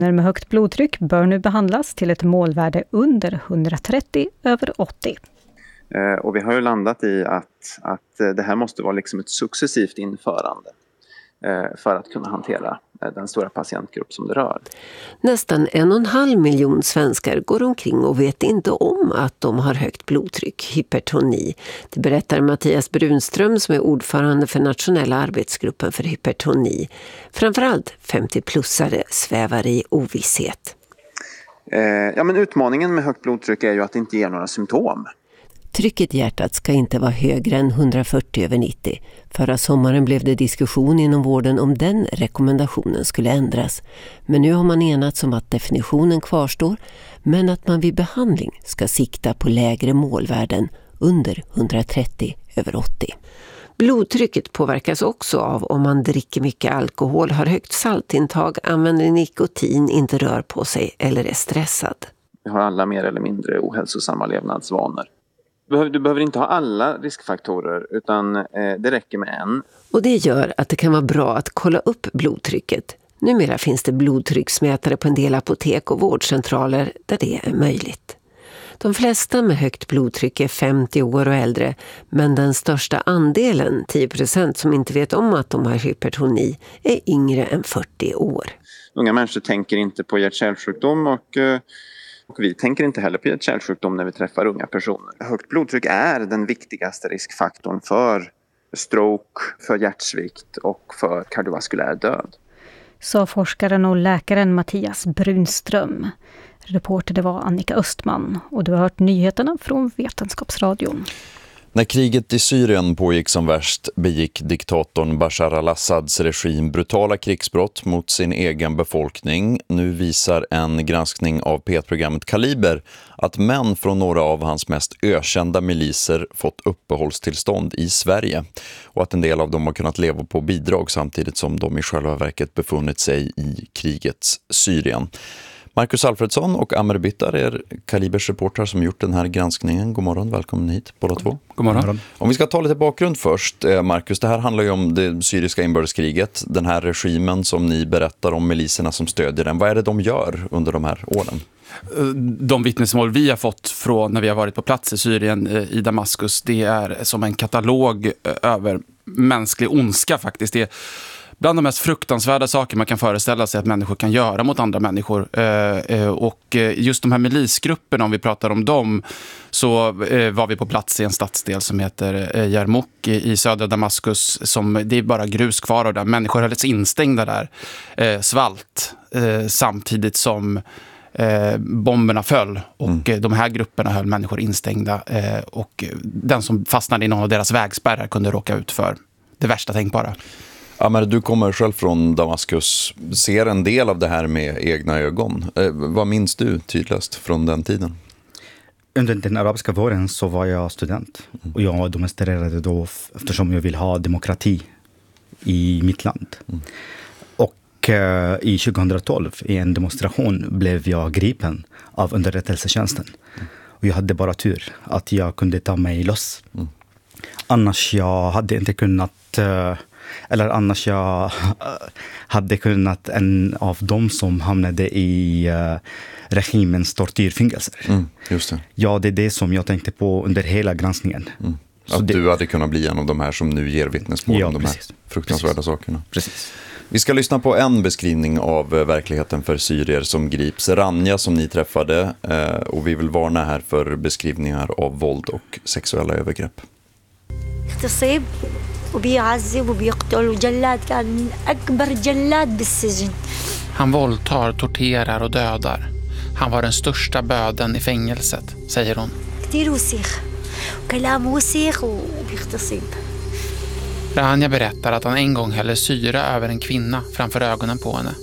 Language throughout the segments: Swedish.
Personer med högt blodtryck bör nu behandlas till ett målvärde under 130 över 80. Och vi har ju landat i att det här måste vara liksom ett successivt införande för att kunna hantera den stora patientgrupp som det rör. Nästan 1,5 miljon svenskar går omkring och vet inte om att de har högt blodtryck, hypertoni. Det berättar Mattias Brunström som är ordförande för nationella arbetsgruppen för hypertoni. Framförallt 50-plussare svävar i ovisshet. Men utmaningen med högt blodtryck är ju att det inte ger några symptom. Trycket i hjärtat ska inte vara högre än 140 över 90. Förra sommaren blev det diskussion inom vården om den rekommendationen skulle ändras. Men nu har man enats om att definitionen kvarstår, men att man vid behandling ska sikta på lägre målvärden under 130 över 80. Blodtrycket påverkas också av om man dricker mycket alkohol, har högt saltintag, använder nikotin, inte rör på sig eller är stressad. Vi har alla mer eller mindre ohälsosamma levnadsvanor. Du behöver inte ha alla riskfaktorer utan det räcker med en. Och det gör att det kan vara bra att kolla upp blodtrycket. Numera finns det blodtrycksmätare på en del apotek och vårdcentraler där det är möjligt. De flesta med högt blodtryck är 50 år och äldre, men den största andelen, 10% som inte vet om att de har hypertoni, är yngre än 40 år. Unga människor tänker inte på hjärt-kärlsjukdom och vi tänker inte heller på hjärt-kärlsjukdom när vi träffar unga personer. Högt blodtryck är den viktigaste riskfaktorn för stroke, för hjärtsvikt och för kardiovaskulär död. Sa forskaren och läkaren Mattias Brunström. Reporter det var Annika Östman och du har hört nyheterna från Vetenskapsradion. När kriget i Syrien pågick som värst begick diktatorn Bashar al-Assads regim brutala krigsbrott mot sin egen befolkning. Nu visar en granskning av P1-programmet Kaliber att män från några av hans mest ökända miliser fått uppehållstillstånd i Sverige och att en del av dem har kunnat leva på bidrag samtidigt som de i själva verket befunnit sig i krigets Syrien. Marcus Alfredsson och Amer Bittar är Kalibers reportrar som gjort den här granskningen. God morgon, välkommen hit båda två. God morgon. Om vi ska ta lite bakgrund först, Marcus, det här handlar ju om det syriska inbördeskriget. Den här regimen som ni berättar om, miliserna som stödjer den. Vad är det de gör under de här åren? De vittnesmål vi har fått från när vi har varit på plats i Syrien, i Damaskus, det är som en katalog över mänsklig ondska faktiskt. Det är bland de mest fruktansvärda saker man kan föreställa sig att människor kan göra mot andra människor. Och just de här milisgrupperna, om vi pratar om dem, så var vi på plats i en stadsdel som heter Yarmouk i södra Damaskus. Det är bara grus kvar och där människor hölls instängda där, svalt, samtidigt som bomberna föll. Och de här grupperna höll människor instängda. Och den som fastnade i någon av deras vägspärrar kunde råka ut för det värsta tänkbara. Ja, men du kommer själv från Damaskus, ser en del av det här med egna ögon. Vad minns du tydligast från den tiden? Under den arabiska våren så var jag student. Och jag demonstrerade då eftersom jag vill ha demokrati i mitt land. Och i 2012 i en demonstration blev jag gripen av underrättelsetjänsten. Och jag hade bara tur att jag kunde ta mig loss. Annars jag hade inte kunnat... Annars jag hade kunnat en av dem som hamnade i regimens tortyrfängelser. Just det. Ja, det är det som jag tänkte på under hela granskningen. Att du hade kunnat bli en av de här som nu ger vittnesmål om de här fruktansvärda sakerna. Precis. Vi ska lyssna på en beskrivning av verkligheten för syrier som grips. Rania som ni träffade, och vi vill varna här för beskrivningar av våld och sexuella övergrepp. وبيعذب وبيقتل وجلاد كان أكبر جلاد بالسجن. Han våldtar, torterar och dödar. Han var den största böden i fängelset, säger hon. كتير وسيخ وكلام وسيخ وبيغتصب. Rania berättar att han en gång häller syra över en kvinna framför ögonen på henne.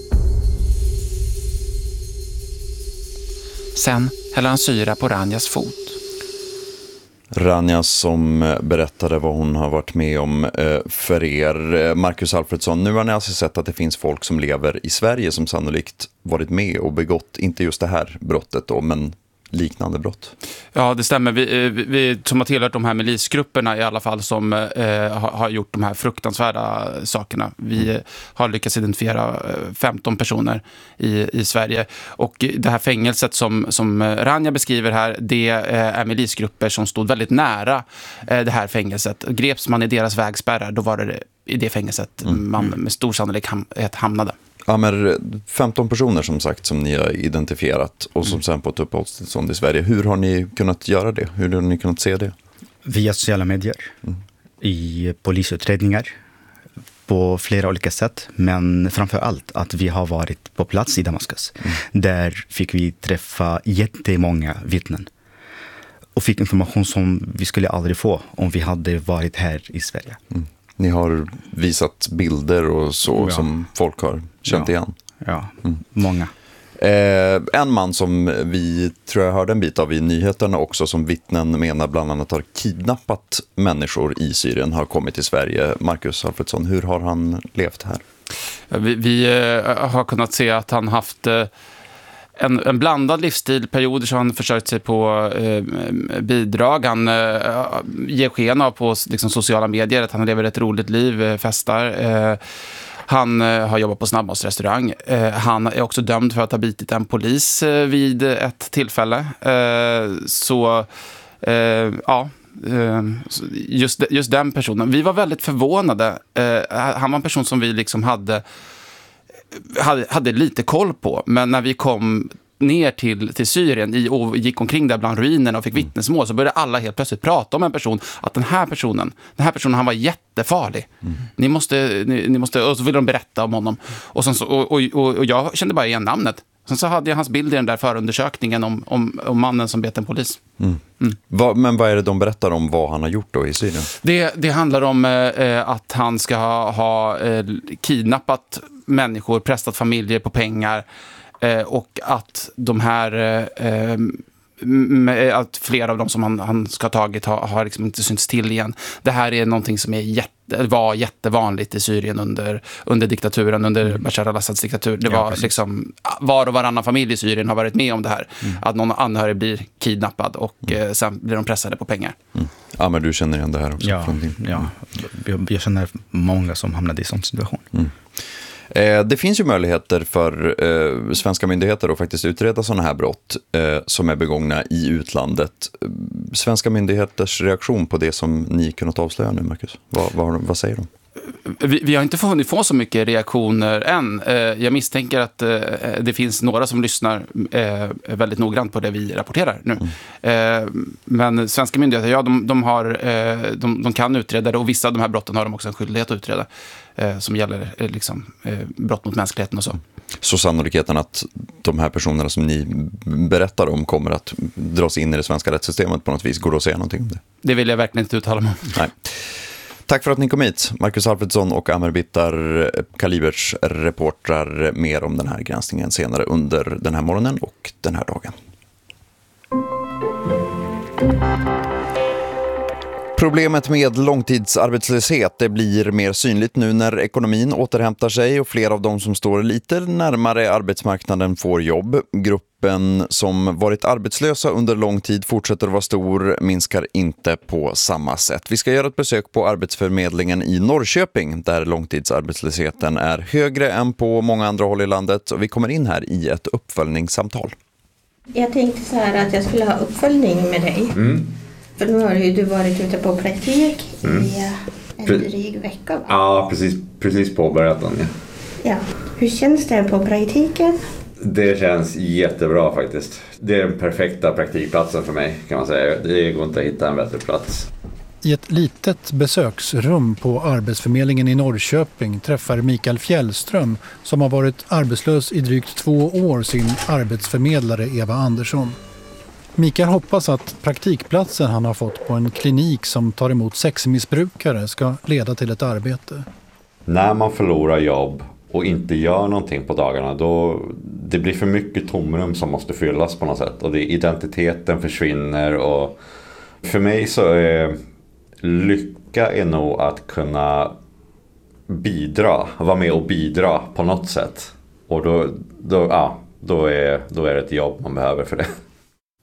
Sen häller han syra på Ranias fot. Rania som berättade vad hon har varit med om för er. Marcus Alfredsson, nu har ni alltså sett att det finns folk som lever i Sverige som sannolikt varit med och begått, inte just det här brottet då, men liknande brott? Ja, det stämmer. Vi som har tillhört de här milisgrupperna i alla fall som har gjort de här fruktansvärda sakerna. Vi har lyckats identifiera 15 personer i Sverige. Och det här fängelset som Rania beskriver här, det är milisgrupper som stod väldigt nära det här fängelset. Greps man i deras vägspärrar, då var det i det fängelset man med stor sannolikhet hamnade. Amer, 15 personer som sagt som ni har identifierat och som sen fått uppehållstillstånd i Sverige. Hur har ni kunnat göra det? Hur har ni kunnat se det? Via sociala medier, i polisutredningar, på flera olika sätt. Men framför allt att vi har varit på plats i Damaskus. Där fick vi träffa jättemånga vittnen. Och fick information som vi skulle aldrig få om vi hade varit här i Sverige. Ni har visat bilder och så som folk har känt igen. Ja, många. En man som vi tror jag hörde en bit av i nyheterna också, som vittnen menar bland annat har kidnappat människor i Syrien, har kommit till Sverige. Marcus Alfredsson, hur har han levt här? Vi har kunnat se att han haft en blandad livsstil. Perioder så har han försökt sig på bidrag. Han ger sken av på liksom, sociala medier att han lever ett roligt liv, festar. Han har jobbat på snabbmatsrestaurang. Han är också dömd för att ha bitit en polis vid ett tillfälle. Just den personen. Vi var väldigt förvånade. Han var en person som vi liksom hade lite koll på, men när vi kom ner till Syrien och gick omkring där bland ruinerna och fick vittnesmål, så började alla helt plötsligt prata om en person, att den här personen han var jättefarlig. Ni måste, och så ville de berätta om honom. Och jag kände bara igen namnet. Sen så hade jag hans bild i den där förundersökningen om mannen som bet en polis. Men vad är det de berättar om vad han har gjort då i Syrien? Det handlar om att han ska ha kidnappat människor, pressat familjer på pengar, och att de här att flera av dem som han ska ha tagit har liksom inte synts till igen. Det här är någonting som var jättevanligt i Syrien under diktaturen, under Bashar al-Assads diktatur. Det var liksom var och varannan familj i Syrien har varit med om det här. Att någon anhörig blir kidnappad och sen blir de pressade på pengar. Ja, men du känner igen det här också? Jag känner många som hamnade i sån situation. Det finns ju möjligheter för svenska myndigheter att faktiskt utreda sådana här brott som är begångna i utlandet. Svenska myndigheters reaktion på det som ni kunnat avslöja nu, Marcus? Vad säger de? Vi har inte hunnit få så mycket reaktioner än. Jag misstänker att det finns några som lyssnar väldigt noggrant på det vi rapporterar nu. Men svenska myndigheter, de kan utreda det, och vissa av de här brotten har de också en skyldighet att utreda som gäller liksom, brott mot mänskligheten och så. Så sannolikheten att de här personerna som ni berättar om kommer att dras in i det svenska rättssystemet på något vis, går det att säga någonting om det? Det vill jag verkligen inte uttala mig om. Nej. Tack för att ni kom hit, Marcus Alfredsson och Amer Bittar, Kalibers reportrar. Mer om den här granskningen senare under den här morgonen och den här dagen. Problemet med långtidsarbetslöshet, det blir mer synligt nu när ekonomin återhämtar sig och flera av de som står lite närmare arbetsmarknaden får jobb. Gruppen som varit arbetslösa under lång tid fortsätter att vara stor, minskar inte på samma sätt. Vi ska göra ett besök på Arbetsförmedlingen i Norrköping där långtidsarbetslösheten är högre än på många andra håll i landet, och vi kommer in här i ett uppföljningssamtal. Jag tänkte så här att jag skulle ha uppföljning med dig. För nu har ju du varit ute på praktik i en dryg vecka, va? Ja, precis påbörjat den. Ja. Hur känns det på praktiken? Det känns jättebra faktiskt. Det är den perfekta praktikplatsen för mig, kan man säga. Det går inte att hitta en bättre plats. I ett litet besöksrum på Arbetsförmedlingen i Norrköping träffar Mikael Fjällström, som har varit arbetslös i drygt 2 år, sin arbetsförmedlare Eva Andersson. Mikael hoppas att praktikplatsen han har fått på en klinik som tar emot sexmissbrukare ska leda till ett arbete. När man förlorar jobb och inte gör någonting på dagarna, då det blir för mycket tomrum som måste fyllas på något sätt. Och identiteten försvinner, och för mig så är lycka är nog att kunna vara med och bidra på något sätt. Och då är det ett jobb man behöver för det.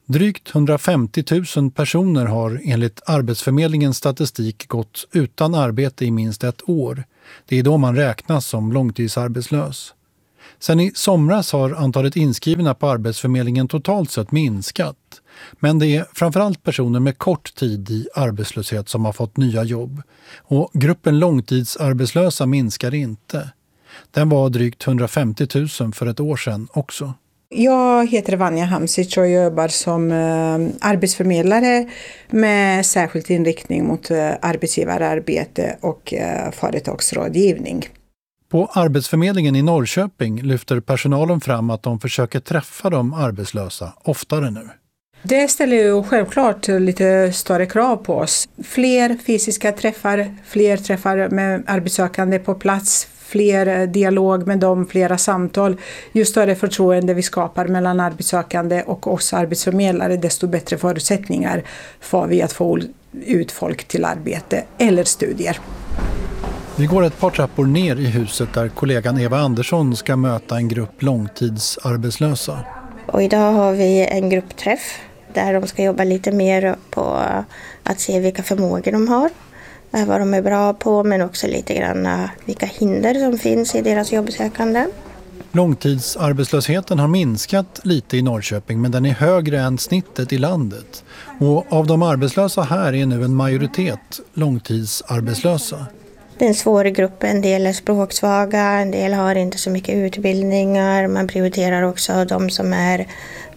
Drygt 150 000 personer har enligt Arbetsförmedlingens statistik gått utan arbete i minst ett år. Det är då man räknas som långtidsarbetslös. Sen i somras har antalet inskrivna på Arbetsförmedlingen totalt sett minskat. Men det är framförallt personer med kort tid i arbetslöshet som har fått nya jobb. Och gruppen långtidsarbetslösa minskar inte. Den var drygt 150 000 för ett år sedan också. Jag heter Vanja Hamsic och jobbar som arbetsförmedlare med särskild inriktning mot arbetsgivararbete och företagsrådgivning. På Arbetsförmedlingen i Norrköping lyfter personalen fram att de försöker träffa de arbetslösa oftare nu. Det ställer ju självklart lite större krav på oss. Fler fysiska träffar, fler träffar med arbetssökande på plats, fler dialog med dem, flera samtal. Ju större förtroende vi skapar mellan arbetssökande och oss arbetsförmedlare, desto bättre förutsättningar får vi att få ut folk till arbete eller studier. Vi går ett par trappor ner i huset där kollegan Eva Andersson ska möta en grupp långtidsarbetslösa. Och idag har vi en gruppträff där de ska jobba lite mer på att se vilka förmågor de har. Vad de är bra på, men också lite grann vilka hinder som finns i deras jobbsökande. Långtidsarbetslösheten har minskat lite i Norrköping, men den är högre än snittet i landet. Och av de arbetslösa här är nu en majoritet långtidsarbetslösa. Det är en svår grupp, en del är språksvaga, en del har inte så mycket utbildningar. Man prioriterar också de som är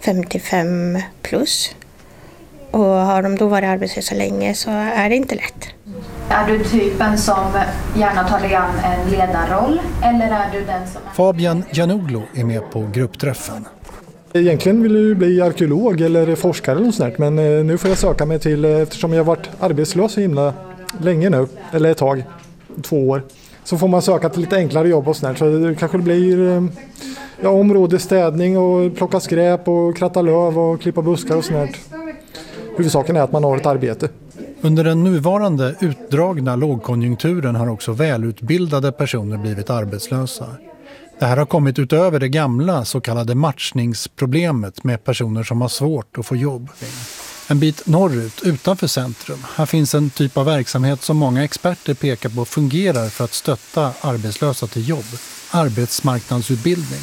55 plus. Och har de då varit arbetslösa länge så är det inte lätt. Är du typen som gärna tar dig an en ledarroll eller är du den som... Fabian Janoglu är med på gruppträffen. Egentligen vill jag bli arkeolog eller forskare eller något sånt, men nu får jag söka mig till, eftersom jag har varit arbetslös så himla länge nu, eller ett tag, 2 år, så får man söka till lite enklare jobb och sånt, så det kanske blir områdesstädning och plocka skräp och kratta löv och klippa buskar och sånt. Huvudsaken är att man har ett arbete. Under den nuvarande utdragna lågkonjunkturen har också välutbildade personer blivit arbetslösa. Det här har kommit utöver det gamla så kallade matchningsproblemet med personer som har svårt att få jobb. En bit norrut, utanför centrum, här finns en typ av verksamhet som många experter pekar på fungerar för att stötta arbetslösa till jobb. Arbetsmarknadsutbildning.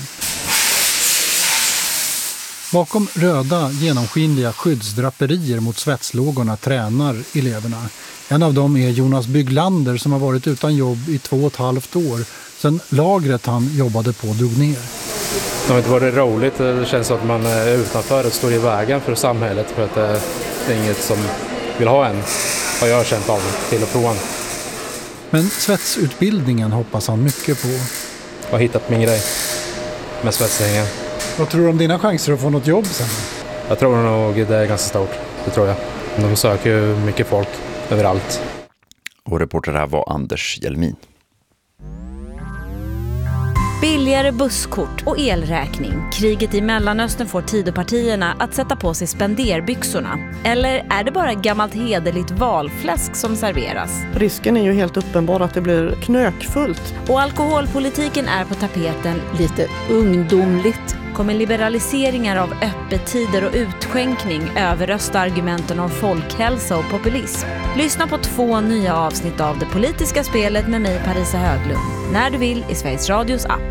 Bakom röda, genomskinliga skyddsdraperier mot svetslågorna tränar eleverna. En av dem är Jonas Bygglander som har varit utan jobb i 2,5 år sedan lagret han jobbade på drog ner. Det har inte varit roligt. Det känns som att man är utanför och står i vägen för samhället för att det är inget som vill ha en. Har jag känt av till och från. Men svetsutbildningen hoppas han mycket på. Jag har hittat min grej med svetsningen. Vad tror du om dina chanser att få något jobb sen? Jag tror nog det är ganska stort, det tror jag. De söker ju mycket folk överallt. Och reporter här var Anders Hjelmin. Billigare busskort och elräkning. Kriget i Mellanöstern får Tidöpartierna att sätta på sig spenderbyxorna. Eller är det bara gammalt hederligt valfläsk som serveras? Risken är ju helt uppenbar att det blir knökfullt. Och alkoholpolitiken är på tapeten lite ungdomligt. Kommer liberaliseringar av öppettider och utskänkning överrösta argumenten om folkhälsa och populism? Lyssna på 2 nya avsnitt av Det politiska spelet med mig, Parisa Höglund. När du vill i Sveriges Radios app.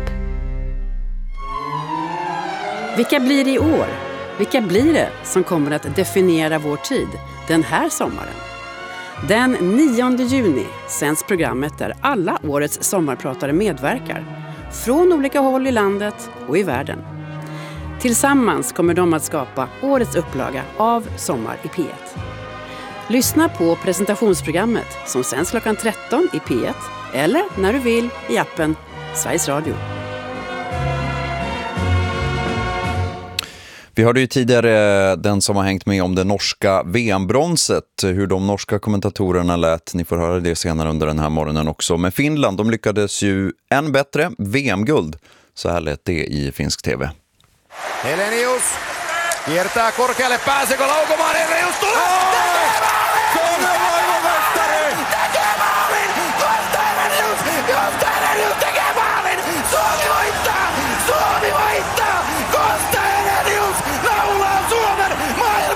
Vilka blir det i år? Vilka blir det som kommer att definiera vår tid den här sommaren? Den 9 juni sänds programmet där alla årets sommarpratare medverkar. Från olika håll i landet och i världen. Tillsammans kommer de att skapa årets upplaga av Sommar i P1. Lyssna på presentationsprogrammet som sänds klockan 13 i P1 eller när du vill i appen Sveriges Radio. Vi hörde ju tidigare den som har hängt med om det norska VM-bronset, hur de norska kommentatorerna lät. Ni får höra det senare under den här morgonen också. Men Finland, de lyckades ju än bättre, VM-guld. Så här lät det i finsk tv. Helenius kiertää korkealle, pääseekö laukomaan? Helenius tulee! Suomi on maailmanmestari! Tekee maalin! Kosta Helenius! Kosta Helenius tekee maalin! Suomi voittaa! Suomi voittaa! Kosta Helenius laulaa Suomen maailman!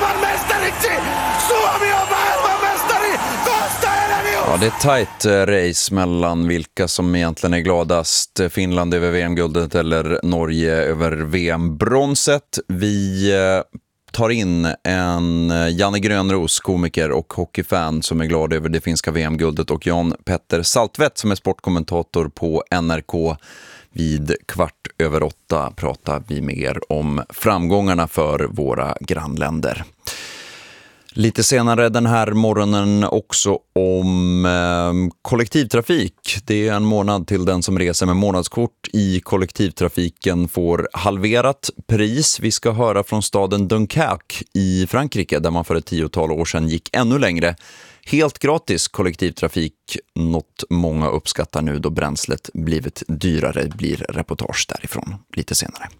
Ja, det är tajt race mellan vilka som egentligen är gladast. Finland över VM-guldet eller Norge över VM-bronset. Vi tar in en Janne Grönros, komiker och hockeyfan som är glad över det finska VM-guldet, och Jan Petter Saltvedt som är sportkommentator på NRK. Vid 7:15 pratar vi mer om framgångarna för våra grannländer. Lite senare den här morgonen också om kollektivtrafik. Det är en månad till den som reser med månadskort i kollektivtrafiken får halverat pris. Vi ska höra från staden Dunkerque i Frankrike där man för ett 10-tal år sedan gick ännu längre. Helt gratis kollektivtrafik, något många uppskattar nu då bränslet blivit dyrare, blir reportage därifrån lite senare.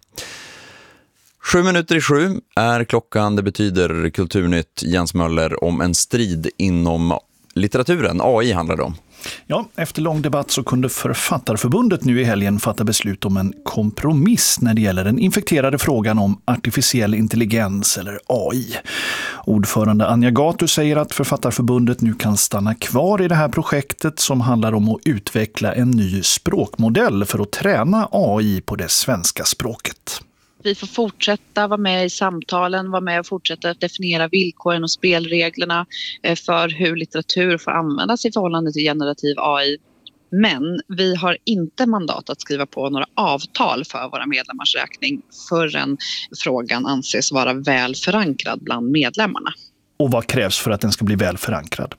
7:07 är klockan, det betyder Kulturnytt. Jens Möller om en strid inom litteraturen. AI handlar det om. Ja, efter lång debatt så kunde Författarförbundet nu i helgen fatta beslut om en kompromiss när det gäller den infekterade frågan om artificiell intelligens eller AI. Ordförande Anja Gatu säger att Författarförbundet nu kan stanna kvar i det här projektet som handlar om att utveckla en ny språkmodell för att träna AI på det svenska språket. Vi får fortsätta vara med i samtalen, vara med och fortsätta definiera villkoren och spelreglerna för hur litteratur får användas i förhållande till generativ AI. Men vi har inte mandat att skriva på några avtal för våra medlemmars räkning förrän frågan anses vara väl förankrad bland medlemmarna. Och vad krävs för att den ska bli väl förankrad?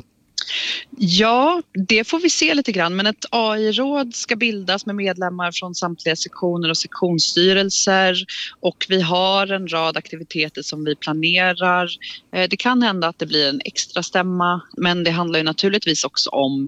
Ja, det får vi se lite grann, men ett AI-råd ska bildas med medlemmar från samtliga sektioner och sektionsstyrelser, och vi har en rad aktiviteter som vi planerar. Det kan hända att det blir en extra stämma, men det handlar ju naturligtvis också om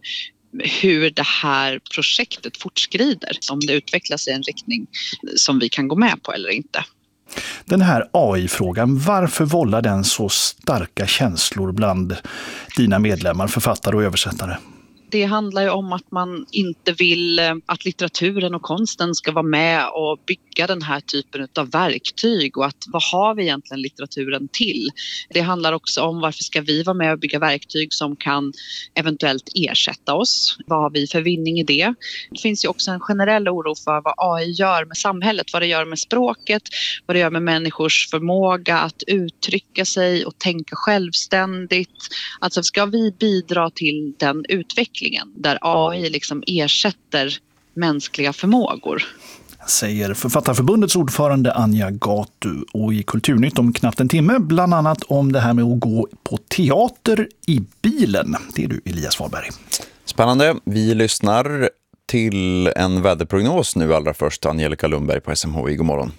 hur det här projektet fortskrider, om det utvecklas i en riktning som vi kan gå med på eller inte. Den här AI-frågan, varför vållar den så starka känslor bland dina medlemmar, författare och översättare? Det handlar ju om att man inte vill att litteraturen och konsten ska vara med och bygga den här typen av verktyg, och att vad har vi egentligen litteraturen till? Det handlar också om varför ska vi vara med och bygga verktyg som kan eventuellt ersätta oss? Vad har vi för vinning i det? Det finns ju också en generell oro för vad AI gör med samhället, vad det gör med språket, vad det gör med människors förmåga att uttrycka sig och tänka självständigt. Alltså ska vi bidra till den utvecklingen där AI liksom ersätter mänskliga förmågor? Säger Författarförbundets ordförande Anja Gatu, och i Kulturnytt om knappt en timme bland annat om det här med att gå på teater i bilen. Det är du, Elias Wahlberg. Spännande. Vi lyssnar till en väderprognos nu allra först. Angelica Lundberg på SMHI. God morgon.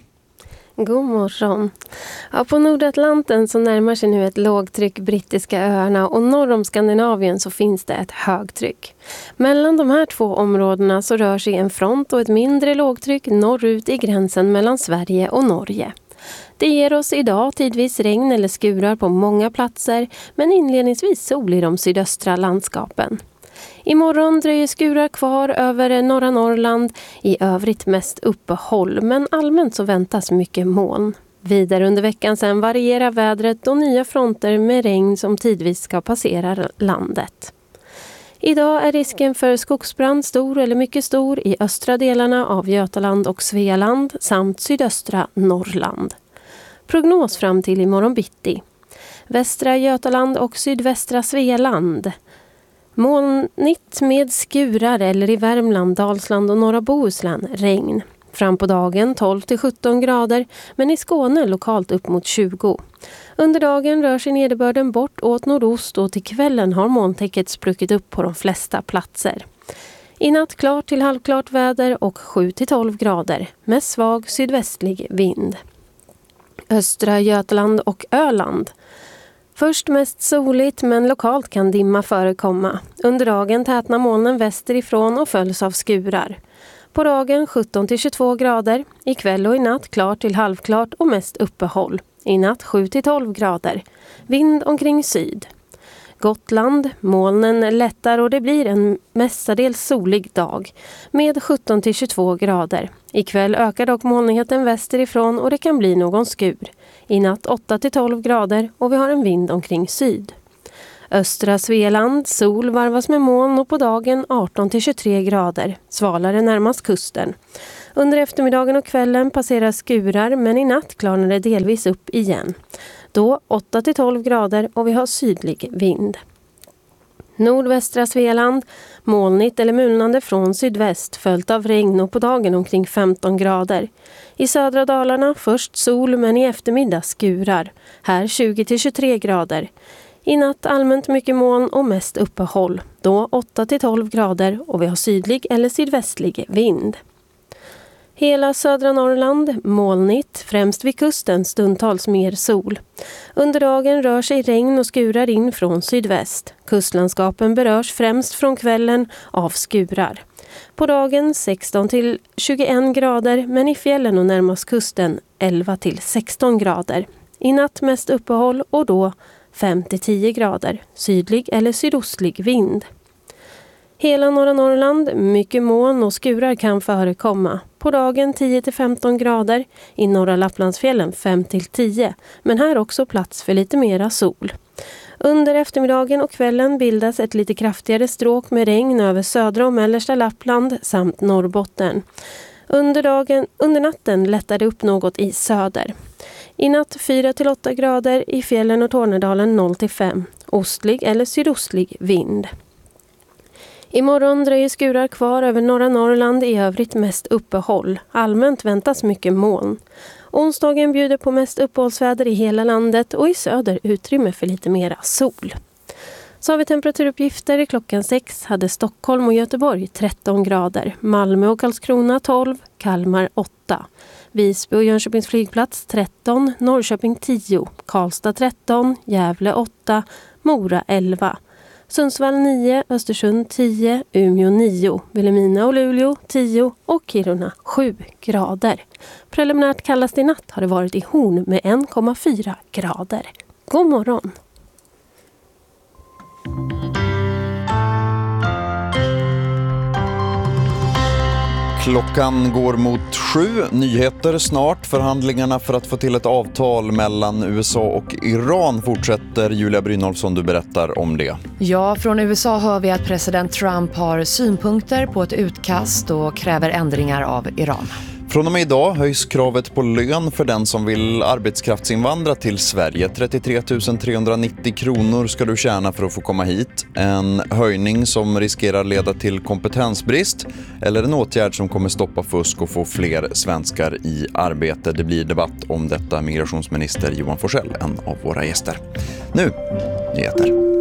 God morgon. Ja, på Nordatlanten så närmar sig nu ett lågtryck brittiska öarna, och norr om Skandinavien så finns det ett högtryck. Mellan de här två områdena så rör sig en front och ett mindre lågtryck norrut i gränsen mellan Sverige och Norge. Det ger oss idag tidvis regn eller skurar på många platser, men inledningsvis sol i de sydöstra landskapen. Imorgon dröjer skurar kvar över norra Norrland, i övrigt mest uppehåll, men allmänt så väntas mycket moln. Vidare under veckan sen varierar vädret och nya fronter med regn som tidvis ska passera landet. Idag är risken för skogsbrand stor eller mycket stor i östra delarna av Götaland och Svealand samt sydöstra Norrland. Prognos fram till imorgon bitti. Västra Götaland och sydvästra Svealand. Molnigt med skurar, eller i Värmland, Dalsland och norra Bohuslän regn. Fram på dagen 12-17 grader, men i Skåne lokalt upp mot 20. Under dagen rör sig nederbörden bort åt nordost, och till kvällen har molntäcket spruckit upp på de flesta platser. I natt klart till halvklart väder och 7-12 grader med svag sydvästlig vind. Östra Götaland och Öland. Först mest soligt, men lokalt kan dimma förekomma. Under dagen tätnar molnen västerifrån och följs av skurar. På dagen 17-22 grader. I kväll och i natt klart till halvklart och mest uppehåll. I natt 7-12 grader. Vind omkring syd. Gotland, molnen lättar och det blir en mestadels solig dag med 17-22 grader. Ikväll ökar dock molnigheten västerifrån och det kan bli någon skur. I natt 8-12 grader och vi har en vind omkring syd. Östra Svealand, sol varvas med moln och på dagen 18-23 grader. Svalare närmast kusten. Under eftermiddagen och kvällen passerar skurar, men i natt klarnar det delvis upp igen. Då 8-12 grader och vi har sydlig vind. Nordvästra Svealand, molnigt eller mulnande från sydväst, följt av regn och på dagen omkring 15 grader. I södra Dalarna först sol men i eftermiddag skurar. Här 20-23 grader. I natt allmänt mycket moln och mest uppehåll. Då 8-12 grader och vi har sydlig eller sydvästlig vind. Hela södra Norrland molnigt, främst vid kusten stundtals mer sol. Under dagen rör sig regn och skurar in från sydväst. Kustlandskapen berörs främst från kvällen av skurar. På dagen 16-21 grader men i fjällen och närmast kusten 11-16 grader. I natt mest uppehåll och då 5-10 grader, sydlig eller sydostlig vind. Hela norra Norrland, mycket moln och skurar kan förekomma. På dagen 10-15 grader, i norra Lapplandsfjällen 5-10, men här också plats för lite mera sol. Under eftermiddagen och kvällen bildas ett lite kraftigare stråk med regn över södra och mellersta Lappland samt Norrbotten. Under natten lättar det upp något i söder. I natt 4-8 grader, i fjällen och Tornedalen 0-5, ostlig eller sydostlig vind. Imorgon dröjer skurar kvar över norra Norrland, i övrigt mest uppehåll. Allmänt väntas mycket moln. Onsdagen bjuder på mest uppehållsväder i hela landet och i söder utrymme för lite mera sol. Så har vi temperaturuppgifter. Klockan 6 hade Stockholm och Göteborg 13 grader. Malmö och Karlskrona 12, Kalmar 8. Visby och Jönköpings flygplats 13, Norrköping 10, Karlstad 13, Gävle 8, Mora 11. Sundsvall 9, Östersund 10, Umeå 9, Vilhelmina och Luleå 10 och Kiruna 7 grader. Preliminärt kallast i natt har det varit i Horn med 1,4 grader. God morgon! Klockan går mot 7. Nyheter snart. Förhandlingarna för att få till ett avtal mellan USA och Iran fortsätter. Julia Brynolfsson, du berättar om det. Ja, från USA hör vi att president Trump har synpunkter på ett utkast och kräver ändringar av Iran. Från och med idag höjs kravet på lön för den som vill arbetskraftsinvandra till Sverige. 33 390 kronor ska du tjäna för att få komma hit. En höjning som riskerar leda till kompetensbrist eller en åtgärd som kommer stoppa fusk och få fler svenskar i arbete. Det blir debatt om detta. Migrationsminister Johan Forssell, en av våra gäster. Nu, nyheter.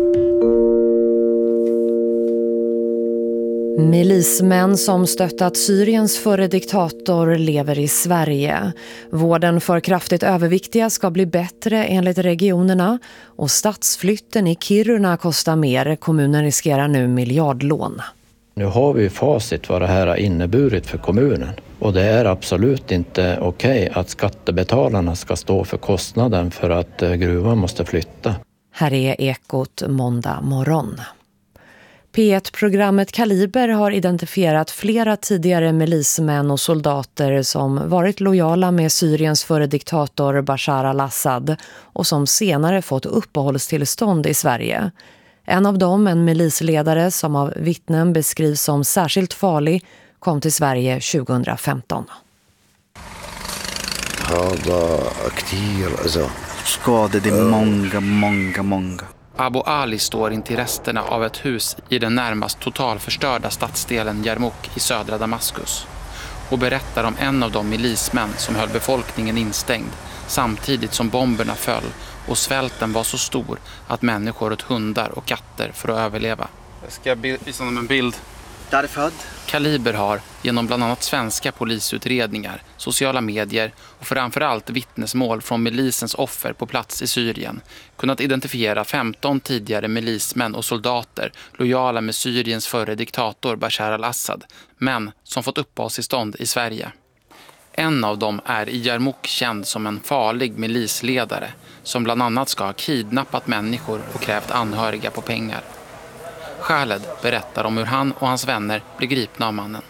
Milismän som stöttat Syriens förre diktator lever i Sverige. Vården för kraftigt överviktiga ska bli bättre enligt regionerna och stadsflytten i Kiruna kostar mer. Kommunen riskerar nu miljardlån. Nu har vi facit vad det här har inneburit för kommunen. Och det är absolut inte okej att skattebetalarna ska stå för kostnaden för att gruvan måste flytta. Här är Ekot måndag morgon. P1-programmet Kaliber har identifierat flera tidigare milismän och soldater som varit lojala med Syriens före diktator Bashar al-Assad och som senare fått uppehållstillstånd i Sverige. En av dem, en milisledare som av vittnen beskrivs som särskilt farlig, kom till Sverige 2015. Skadade många. Abu Ali står intill resterna av ett hus i den närmast totalförstörda stadsdelen Jarmuk i södra Damaskus och berättar om en av de milismän som höll befolkningen instängd samtidigt som bomberna föll och svälten var så stor att människor åt hundar och katter för att överleva. Jag ska visa dem en bild. Där är född. Kaliber har genom bland annat svenska polisutredningar, sociala medier och framförallt vittnesmål från milisens offer på plats i Syrien kunnat identifiera 15 tidigare milismän och soldater lojala med Syriens förre diktator Bashar al-Assad, men som fått uppehållstillstånd i Sverige. En av dem är i Jarmuk känd som en farlig milisledare som bland annat ska ha kidnappat människor och krävt anhöriga på pengar. Khaled berättar om hur han och hans vänner blev gripna av mannen.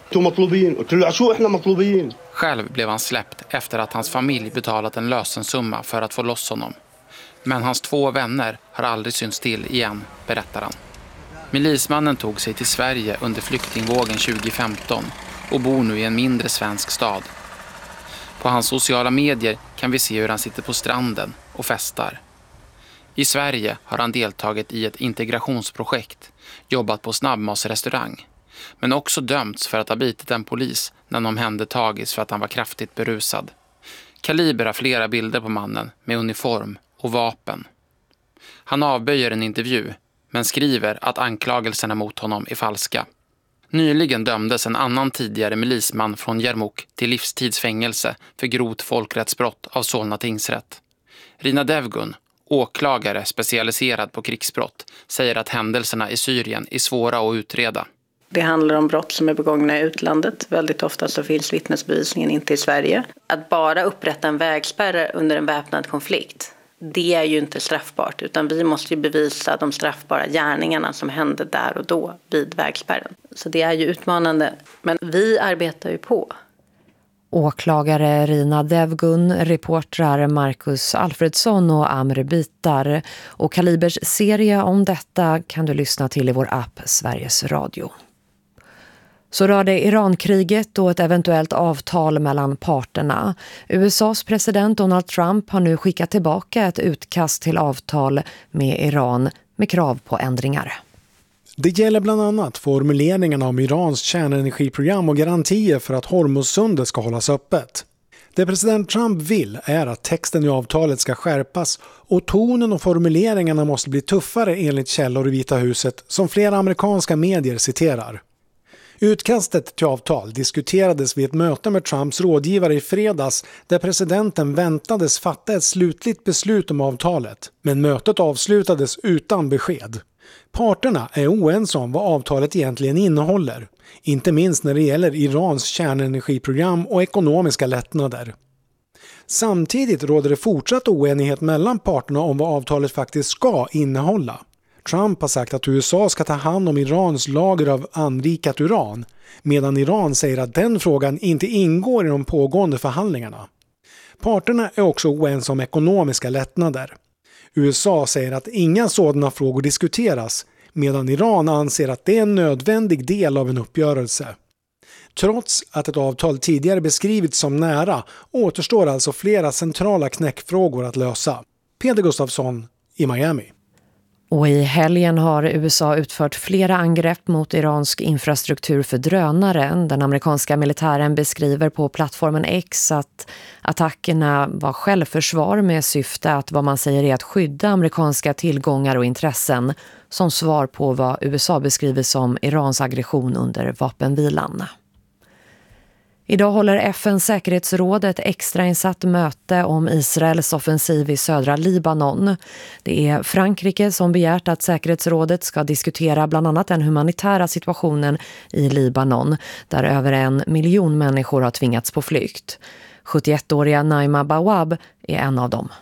Själv blev han släppt efter att hans familj betalat en lösensumma för att få loss honom. Men hans 2 vänner har aldrig synts till igen, berättar han. Milismannen tog sig till Sverige under flyktingvågen 2015 och bor nu i en mindre svensk stad. På hans sociala medier kan vi se hur han sitter på stranden och festar. I Sverige har han deltagit i ett integrationsprojekt, jobbat på snabbmatsrestaurang, men också dömts för att ha bitit en polis när han omhändertagits för att han var kraftigt berusad. Kaliber har flera bilder på mannen med uniform och vapen. Han avböjer en intervju, men skriver att anklagelserna mot honom är falska. Nyligen dömdes en annan tidigare milisman från Yarmouk till livstidsfängelse för grovt folkrättsbrott av Solna tingsrätt. Rina Devgun, åklagare specialiserad på krigsbrott, säger att händelserna i Syrien är svåra att utreda. Det handlar om brott som är begångna i utlandet. Väldigt ofta så finns vittnesbevisningen inte i Sverige. Att bara upprätta en vägspärr under en väpnad konflikt, det är ju inte straffbart, utan vi måste ju bevisa de straffbara gärningarna som hände där och då vid vägspärren. Så det är ju utmanande, men vi arbetar ju på. Åklagare Rina Devgun, reportrar Marcus Alfredsson och Amr Bitar. Och Kalibers serie om detta kan du lyssna till i vår app Sveriges Radio. Så rör det Irankriget och ett eventuellt avtal mellan parterna. USAs president Donald Trump har nu skickat tillbaka ett utkast till avtal med Iran med krav på ändringar. Det gäller bland annat formuleringarna om Irans kärnenergiprogram och garantier för att Hormuzsundet ska hållas öppet. Det president Trump vill är att texten i avtalet ska skärpas och tonen och formuleringarna måste bli tuffare enligt källor i Vita huset som flera amerikanska medier citerar. Utkastet till avtal diskuterades vid ett möte med Trumps rådgivare i fredags där presidenten väntades fatta ett slutligt beslut om avtalet, men mötet avslutades utan besked. Parterna är oense om vad avtalet egentligen innehåller, inte minst när det gäller Irans kärnenergiprogram och ekonomiska lättnader. Samtidigt råder det fortsatt oenighet mellan parterna om vad avtalet faktiskt ska innehålla. Trump har sagt att USA ska ta hand om Irans lager av anrikat uran, medan Iran säger att den frågan inte ingår i de pågående förhandlingarna. Parterna är också oense om ekonomiska lättnader. USA säger att inga sådana frågor diskuteras, medan Iran anser att det är en nödvändig del av en uppgörelse. Trots att ett avtal tidigare beskrivits som nära återstår alltså flera centrala knäckfrågor att lösa. Peder Gustafsson i Miami. Och i helgen har USA utfört flera angrepp mot iransk infrastruktur för drönare. Den amerikanska militären beskriver på plattformen X att attackerna var självförsvar med syfte att vad man säger är att skydda amerikanska tillgångar och intressen som svar på vad USA beskriver som Irans aggression under vapenvilan. Idag håller FN:s säkerhetsråd ett extrainsatt möte om Israels offensiv i södra Libanon. Det är Frankrike som begärt att säkerhetsrådet ska diskutera bland annat den humanitära situationen i Libanon, där över 1 miljon människor har tvingats på flykt. 71-åriga Naima Bawab är en av dem.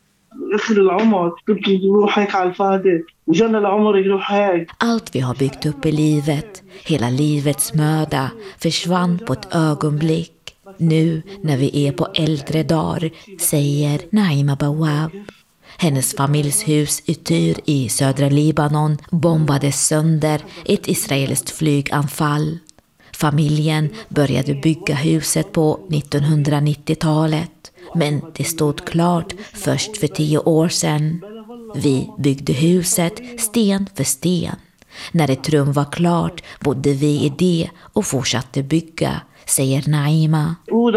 Allt vi har byggt upp i livet, hela livets möda, försvann på ett ögonblick. Nu när vi är på äldre dagar, säger Naima Bawab. Hennes familjs hus i Tyr i södra Libanon bombades sönder ett israeliskt flyganfall. Familjen började bygga huset på 1990-talet. Men det stod klart först för 10 år sedan. Vi byggde huset sten för sten. När ett rum var klart bodde vi i det och fortsatte bygga, säger Naima.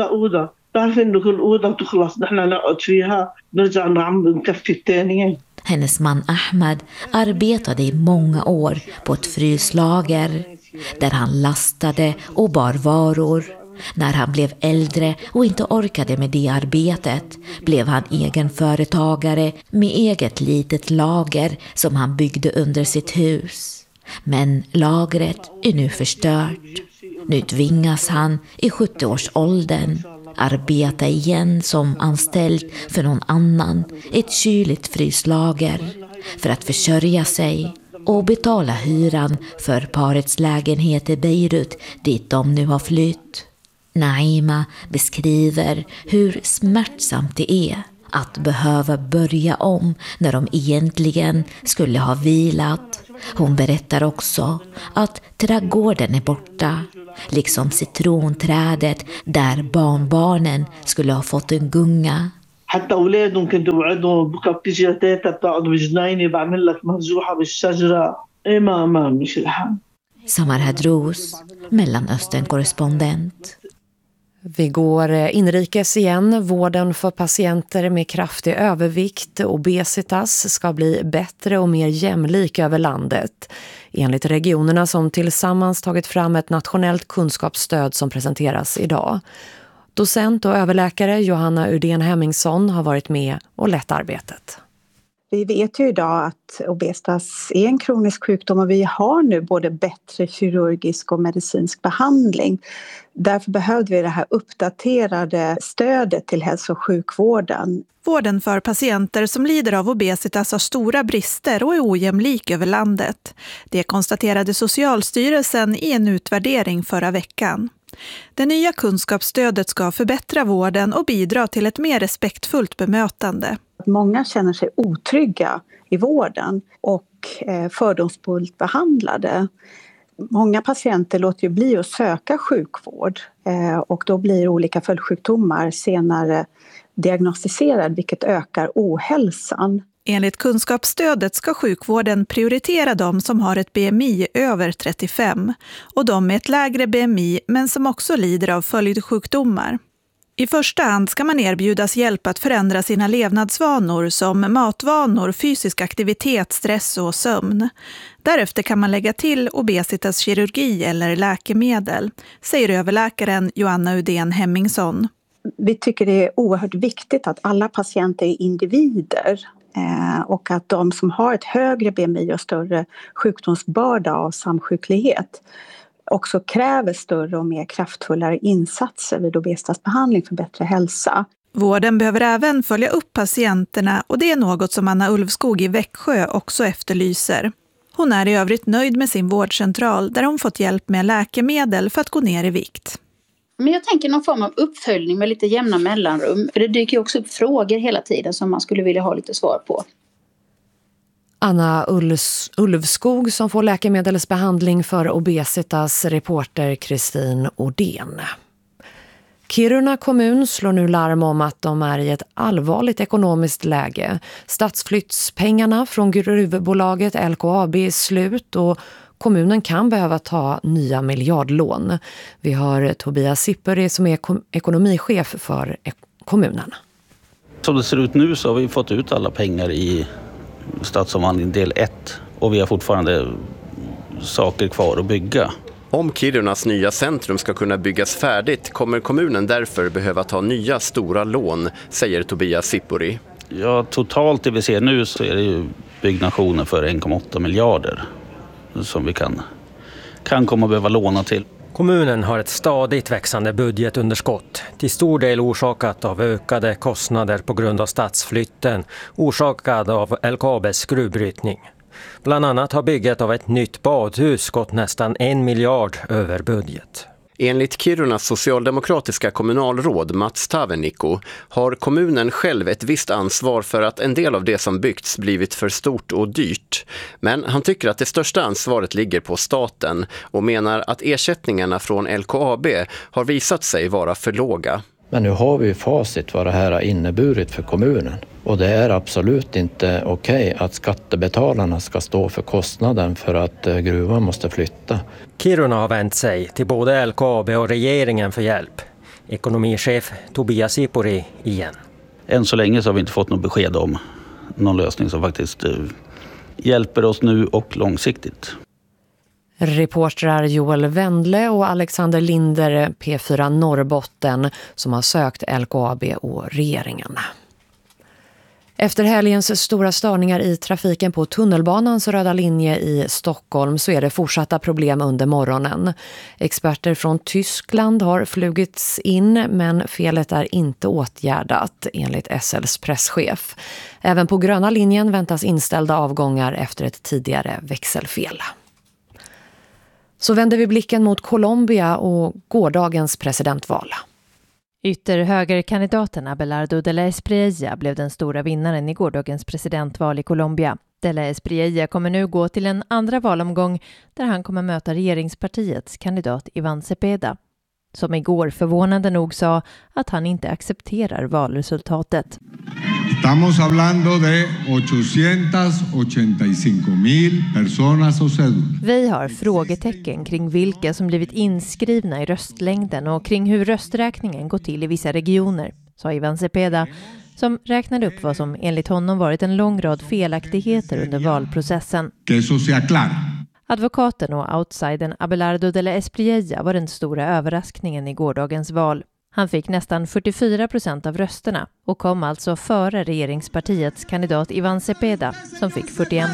Hennes man Ahmed arbetade i många år på ett fryslager där han lastade och bar varor. När han blev äldre och inte orkade med det arbetet blev han egenföretagare med eget litet lager som han byggde under sitt hus. Men lagret är nu förstört. Nu tvingas han i 70-årsåldern arbeta igen som anställd för någon annan, ett kyligt fryslager, för att försörja sig och betala hyran för parets lägenhet i Beirut dit de nu har flytt. Naima beskriver hur smärtsamt det är Att behöva börja om när de egentligen skulle ha vilat. Hon berättar också att trädgården är borta, liksom citronträdet där barnbarnen skulle ha fått en gunga. حتى أولادهم كنت وعدهم بكرة بتيجي لتيتا بتقعد بجنيني بعمل لك مرجوحة بالشجرة ما مش الحال. Samar Hadrouz, Mellanöstern-korrespondent. Vi går inrikes igen. Vården för patienter med kraftig övervikt och obesitas ska bli bättre och mer jämlik över landet. Enligt regionerna som tillsammans tagit fram ett nationellt kunskapsstöd som presenteras idag. Docent och överläkare Johanna Udén Hemmingsson har varit med och lett arbetet. Vi vet ju idag att obesitas är en kronisk sjukdom och vi har nu både bättre kirurgisk och medicinsk behandling. Därför behövde vi det här uppdaterade stödet till hälso- och sjukvården. Vården för patienter som lider av obesitas har stora brister och är ojämlik över landet. Det konstaterade Socialstyrelsen i en utvärdering förra veckan. Det nya kunskapsstödet ska förbättra vården och bidra till ett mer respektfullt bemötande. Många känner sig otrygga i vården och fördomsfullt behandlade. Många patienter låter ju bli att söka sjukvård och då blir olika följdsjukdomar senare diagnostiserade, vilket ökar ohälsan. Enligt kunskapsstödet ska sjukvården prioritera de som har ett BMI över 35 och de med ett lägre BMI men som också lider av följdsjukdomar. I första hand ska man erbjudas hjälp att förändra sina levnadsvanor som matvanor, fysisk aktivitet, stress och sömn. Därefter kan man lägga till obesitaskirurgi eller läkemedel, säger överläkaren Johanna Udén Hemmingsson. Vi tycker det är oerhört viktigt att alla patienter är individer och att de som har ett högre BMI och större sjukdomsbörda av samsjuklighet också kräver större och mer kraftfullare insatser vid obesitasbehandling för bättre hälsa. Vården behöver även följa upp patienterna och det är något som Anna Ulvskog i Växjö också efterlyser. Hon är i övrigt nöjd med sin vårdcentral där hon fått hjälp med läkemedel för att gå ner i vikt. Men jag tänker någon form av uppföljning med lite jämna mellanrum. För det dyker ju också upp frågor hela tiden som man skulle vilja ha lite svar på. Anna Ulvskog som får läkemedelsbehandling för obesitas, reporter Kristin Odén. Kiruna kommun slår nu larm om att de är i ett allvarligt ekonomiskt läge. Stadsflyttspengarna från gruvbolaget LKAB är slut och kommunen kan behöva ta nya miljardlån. Vi har Tobias Sipperi som är ekonomichef för kommunen. Som det ser ut nu så har vi fått ut alla pengar i stadsomvandling del 1 och vi har fortfarande saker kvar att bygga. Om Kirunas nya centrum ska kunna byggas färdigt kommer kommunen därför behöva ta nya stora lån, säger Tobias Sipperi. Ja, totalt det vi ser nu så är det ju byggnationer för 1,8 miljarder som vi kan komma att behöva låna till. Kommunen har ett stadigt växande budgetunderskott, till stor del orsakat av ökade kostnader på grund av stadsflytten, orsakad av LKABs gruvbrytning. Bland annat har bygget av ett nytt badhus gått nästan 1 miljard över budget. Enligt Kirunas socialdemokratiska kommunalråd Mats Tavenikko har kommunen själv ett visst ansvar för att en del av det som byggts blivit för stort och dyrt. Men han tycker att det största ansvaret ligger på staten och menar att ersättningarna från LKAB har visat sig vara för låga. Men nu har vi ju facit vad det här har inneburit för kommunen. Och det är absolut inte okej att skattebetalarna ska stå för kostnaden för att gruvan måste flytta. Kiruna har vänt sig till både LKAB och regeringen för hjälp. Ekonomichef Tobias Sipperi igen. Än så länge så har vi inte fått något besked om någon lösning som faktiskt hjälper oss nu och långsiktigt. Reportrar Joel Wendle och Alexander Linder, P4 Norrbotten, som har sökt LKAB och regeringen. Efter helgens stora störningar i trafiken på tunnelbanans röda linje i Stockholm så är det fortsatta problem under morgonen. Experter från Tyskland har flugits in men felet är inte åtgärdat enligt SLs presschef. Även på gröna linjen väntas inställda avgångar efter ett tidigare växelfel. Så vänder vi blicken mot Colombia och gårdagens presidentval. Ytterhögerkandidaten Abelardo de la Espriella blev den stora vinnaren i gårdagens presidentval i Colombia. De la Espriella kommer nu gå till en andra valomgång där han kommer möta regeringspartiets kandidat Iván Cepeda, som igår förvånande nog sa att han inte accepterar valresultatet. Estamos hablando de 885,000 personas o cédulas. Vi har frågetecken kring vilka som blivit inskrivna i röstlängden och kring hur rösträkningen går till i vissa regioner, sa Iván Cepeda, som räknade upp vad som enligt honom varit en lång rad felaktigheter under valprocessen. Advokaten och outsidern Abelardo de la Espriella var den stora överraskningen i gårdagens val. Han fick nästan 44% av rösterna och kom alltså före regeringspartiets kandidat Iván Cepeda som fick 41%.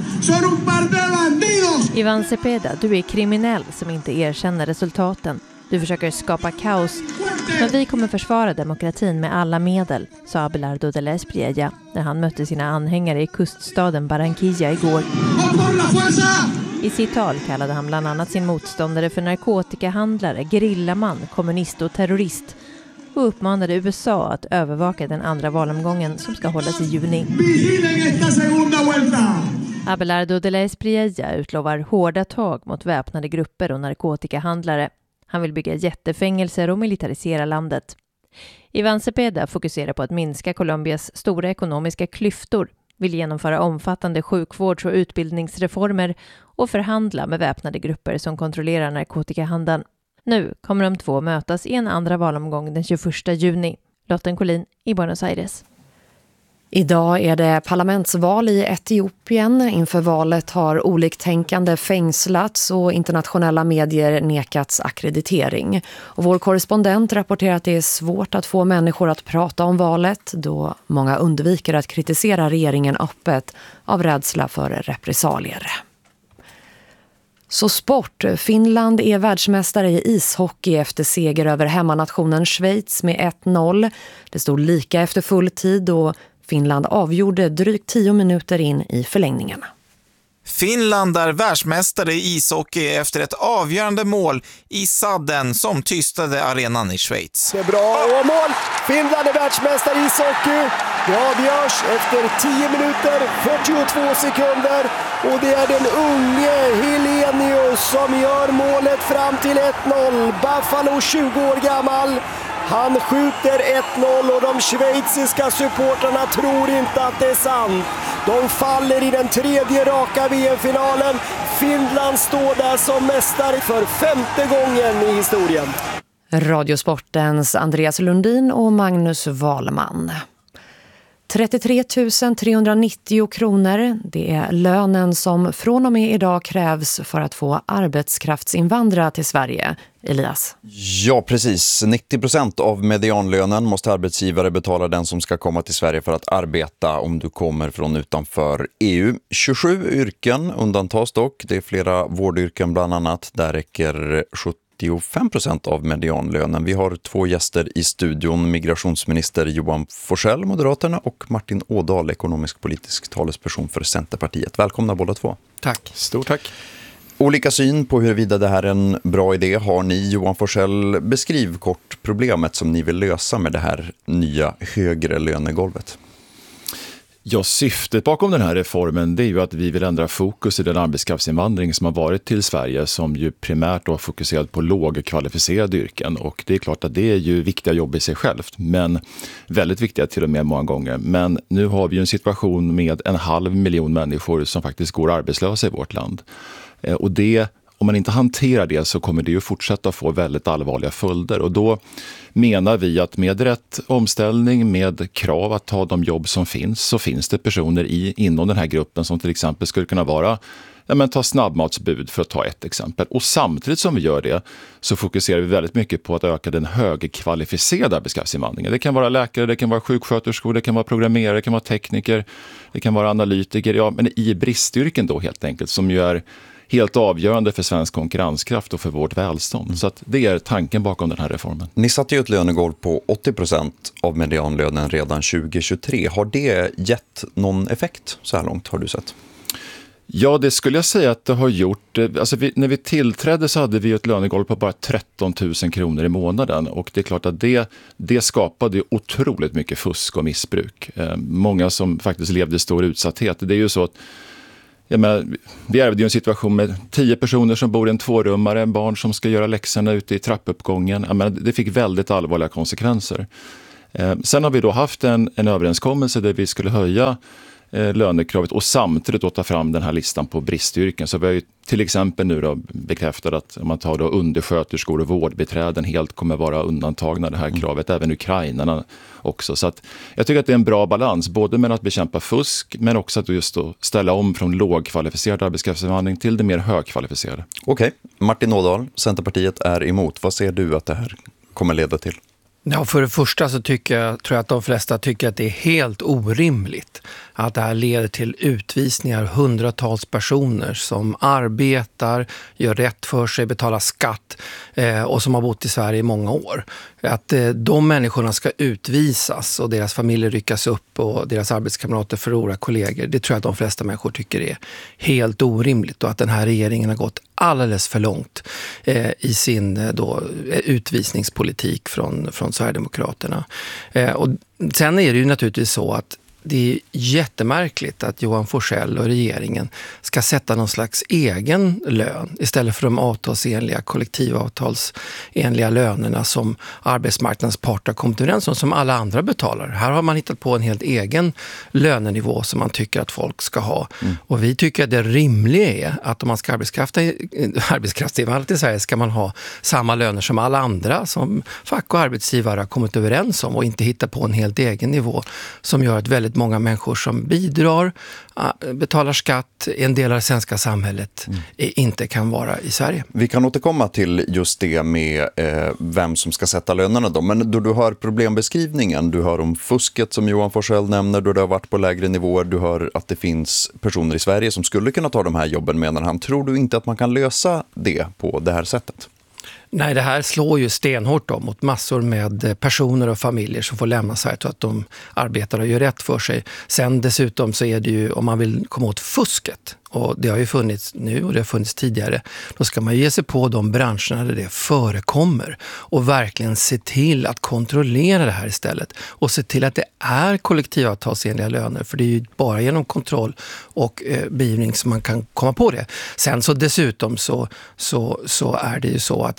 Iván Cepeda, du är kriminell som inte erkänner resultaten. Du försöker skapa kaos, men vi kommer försvara demokratin med alla medel, sa Abelardo de la Espriella när han mötte sina anhängare i kuststaden Barranquilla igår. I sitt tal kallade han bland annat sin motståndare för narkotikahandlare, gerillaman, kommunist och terrorist och uppmanade USA att övervaka den andra valomgången som ska hållas i juni. Abelardo de la Espriella utlovar hårda tag mot väpnade grupper och narkotikahandlare. Han vill bygga jättefängelser och militarisera landet. Iván Cepeda fokuserar på att minska Colombias stora ekonomiska klyftor, vill genomföra omfattande sjukvårds- och utbildningsreformer och förhandla med väpnade grupper som kontrollerar narkotikahandeln. Nu kommer de två mötas i en andra valomgång den 21 juni. Lotten Collin i Buenos Aires. Idag är det parlamentsval i Etiopien. Inför valet har oliktänkande fängslats och internationella medier nekats akkreditering. Och vår korrespondent rapporterar att det är svårt att få människor att prata om valet då många undviker att kritisera regeringen öppet av rädsla för repressalier. Så sport. Finland är världsmästare i ishockey efter seger över hemmanationen Schweiz med 1-0. Det stod lika efter full tid och Finland avgjorde drygt 10 minuter in i förlängningen. Finland är världsmästare i ishockey efter ett avgörande mål i sadden som tystade arenan i Schweiz. Det är bra och mål! Finland är världsmästare i ishockey. Det avgörs efter 10 minuter, 42 sekunder. Och det är den unge Helenius som gör målet fram till 1-0. Buffalo, 20 år gammal. Han skjuter 1-0 och de schweiziska supporterna tror inte att det är sant. De faller i den tredje raka VM-finalen. Finland står där som mästare för 5:e gången i historien. Radiosportens Andreas Lundin och Magnus Wahlman. 33 390 kronor, det är lönen som från och med idag krävs för att få arbetskraftsinvandra till Sverige. Elias? Ja, precis. 90% av medianlönen måste arbetsgivare betala den som ska komma till Sverige för att arbeta om du kommer från utanför EU. 27 yrken undantas dock. Det är flera vårdyrken bland annat. Där räcker 75% av medianlönen. Vi har 2 gäster i studion. Migrationsminister Johan Forssell, Moderaterna, och Martin Ådahl, ekonomisk-politisk talesperson för Centerpartiet. Välkomna båda två. Tack. Stort tack. Olika syn på huruvida det här är en bra idé har ni. Johan Forssell, beskriv kort problemet som ni vill lösa med det här nya högre lönegolvet. Ja, syftet bakom den här reformen det är ju att vi vill ändra fokus i den arbetskraftsinvandring som har varit till Sverige som ju primärt har fokuserat på lågkvalificerade yrken. Och det är klart att det är ju viktiga jobb i sig självt, men väldigt viktiga till och med många gånger. Men nu har vi ju en situation med 500 000 människor som faktiskt går arbetslösa i vårt land. Och det, om man inte hanterar det så kommer det ju fortsätta få väldigt allvarliga följder. Och då menar vi att med rätt omställning, med krav att ta de jobb som finns, så finns det personer inom den här gruppen som till exempel skulle kunna vara ta snabbmatsbud för att ta ett exempel. Och samtidigt som vi gör det så fokuserar vi väldigt mycket på att öka den högkvalificerade arbetskraftsinvandringen. Det kan vara läkare, det kan vara sjuksköterskor, det kan vara programmerare, det kan vara tekniker, det kan vara analytiker. Ja, men i bristyrken då helt enkelt som ju är helt avgörande för svensk konkurrenskraft och för vårt välstånd. Så att det är tanken bakom den här reformen. Ni satte ju ett lönegolv på 80% av medianlönen redan 2023. Har det gett någon effekt så här långt, har du sett? Ja, det skulle jag säga att det har gjort. Alltså när vi tillträdde så hade vi ett lönegolv på bara 13 000 kronor i månaden. Och det är klart att det skapade otroligt mycket fusk och missbruk. Många som faktiskt levde i stor utsatthet. Det är ju så att vi ärvde ju en situation med 10 personer som bor i en 2-rummare, en barn som ska göra läxorna ute i trappuppgången. Det fick väldigt allvarliga konsekvenser. Sen har vi då haft en överenskommelse där vi skulle höja lönekravet och samtidigt då ta fram den här listan på bristyrken. Så vi har ju till exempel nu då bekräftat att om man tar då undersköterskor och vårdbiträden helt kommer vara undantagna det här kravet, även ukrainarna också. Så att jag tycker att det är en bra balans, både med att bekämpa fusk men också att just då ställa om från lågkvalificerad arbetskraftsinvandring till det mer högkvalificerade. Okej. Martin Ådahl, Centerpartiet är emot. Vad ser du att det här kommer leda till? Ja, för det första så tror jag att de flesta tycker att det är helt orimligt att det här leder till utvisningar hundratals personer som arbetar, gör rätt för sig, betalar skatt och som har bott i Sverige i många år. Att de människorna ska utvisas och deras familjer ryckas upp och deras arbetskamrater förlorar kollegor, det tror jag att de flesta människor tycker är helt orimligt, och att den här regeringen har gått alldeles för långt i sin utvisningspolitik från Sverigedemokraterna. Och sen är det ju naturligtvis så att det är jättemärkligt att Johan Forssell och regeringen ska sätta någon slags egen lön istället för de avtalsenliga, kollektivavtalsenliga lönerna som arbetsmarknadens parter kommit överens om, som alla andra betalar. Här har man hittat på en helt egen lönenivå som man tycker att folk ska ha. Och vi tycker att det rimliga är att om man ska arbetskraftsinvandra till Sverige ska man ha samma löner som alla andra som fack och arbetsgivare har kommit överens om, och inte hitta på en helt egen nivå som gör att väldigt många människor som bidrar, betalar skatt, en del av det svenska samhället inte kan vara i Sverige. Vi kan återkomma till just det med vem som ska sätta lönerna då. Men då du hör problembeskrivningen, du hör om fusket som Johan Forssell nämner, då det har varit på lägre nivåer, du hör att det finns personer i Sverige som skulle kunna ta de här jobben, menar han. Tror du inte att man kan lösa det på det här sättet? Nej, det här slår ju stenhårt mot massor med personer och familjer som får lämna Sverige så att de arbetar och gör rätt för sig. Sen dessutom så är det ju, om man vill komma åt fusket, och det har ju funnits nu och det har funnits tidigare, då ska man ge sig på de branscherna där det förekommer och verkligen se till att kontrollera det här istället och se till att det är kollektivavtalsenliga löner, för det är ju bara genom kontroll och beivning som man kan komma på det. Sen så dessutom så är det ju så att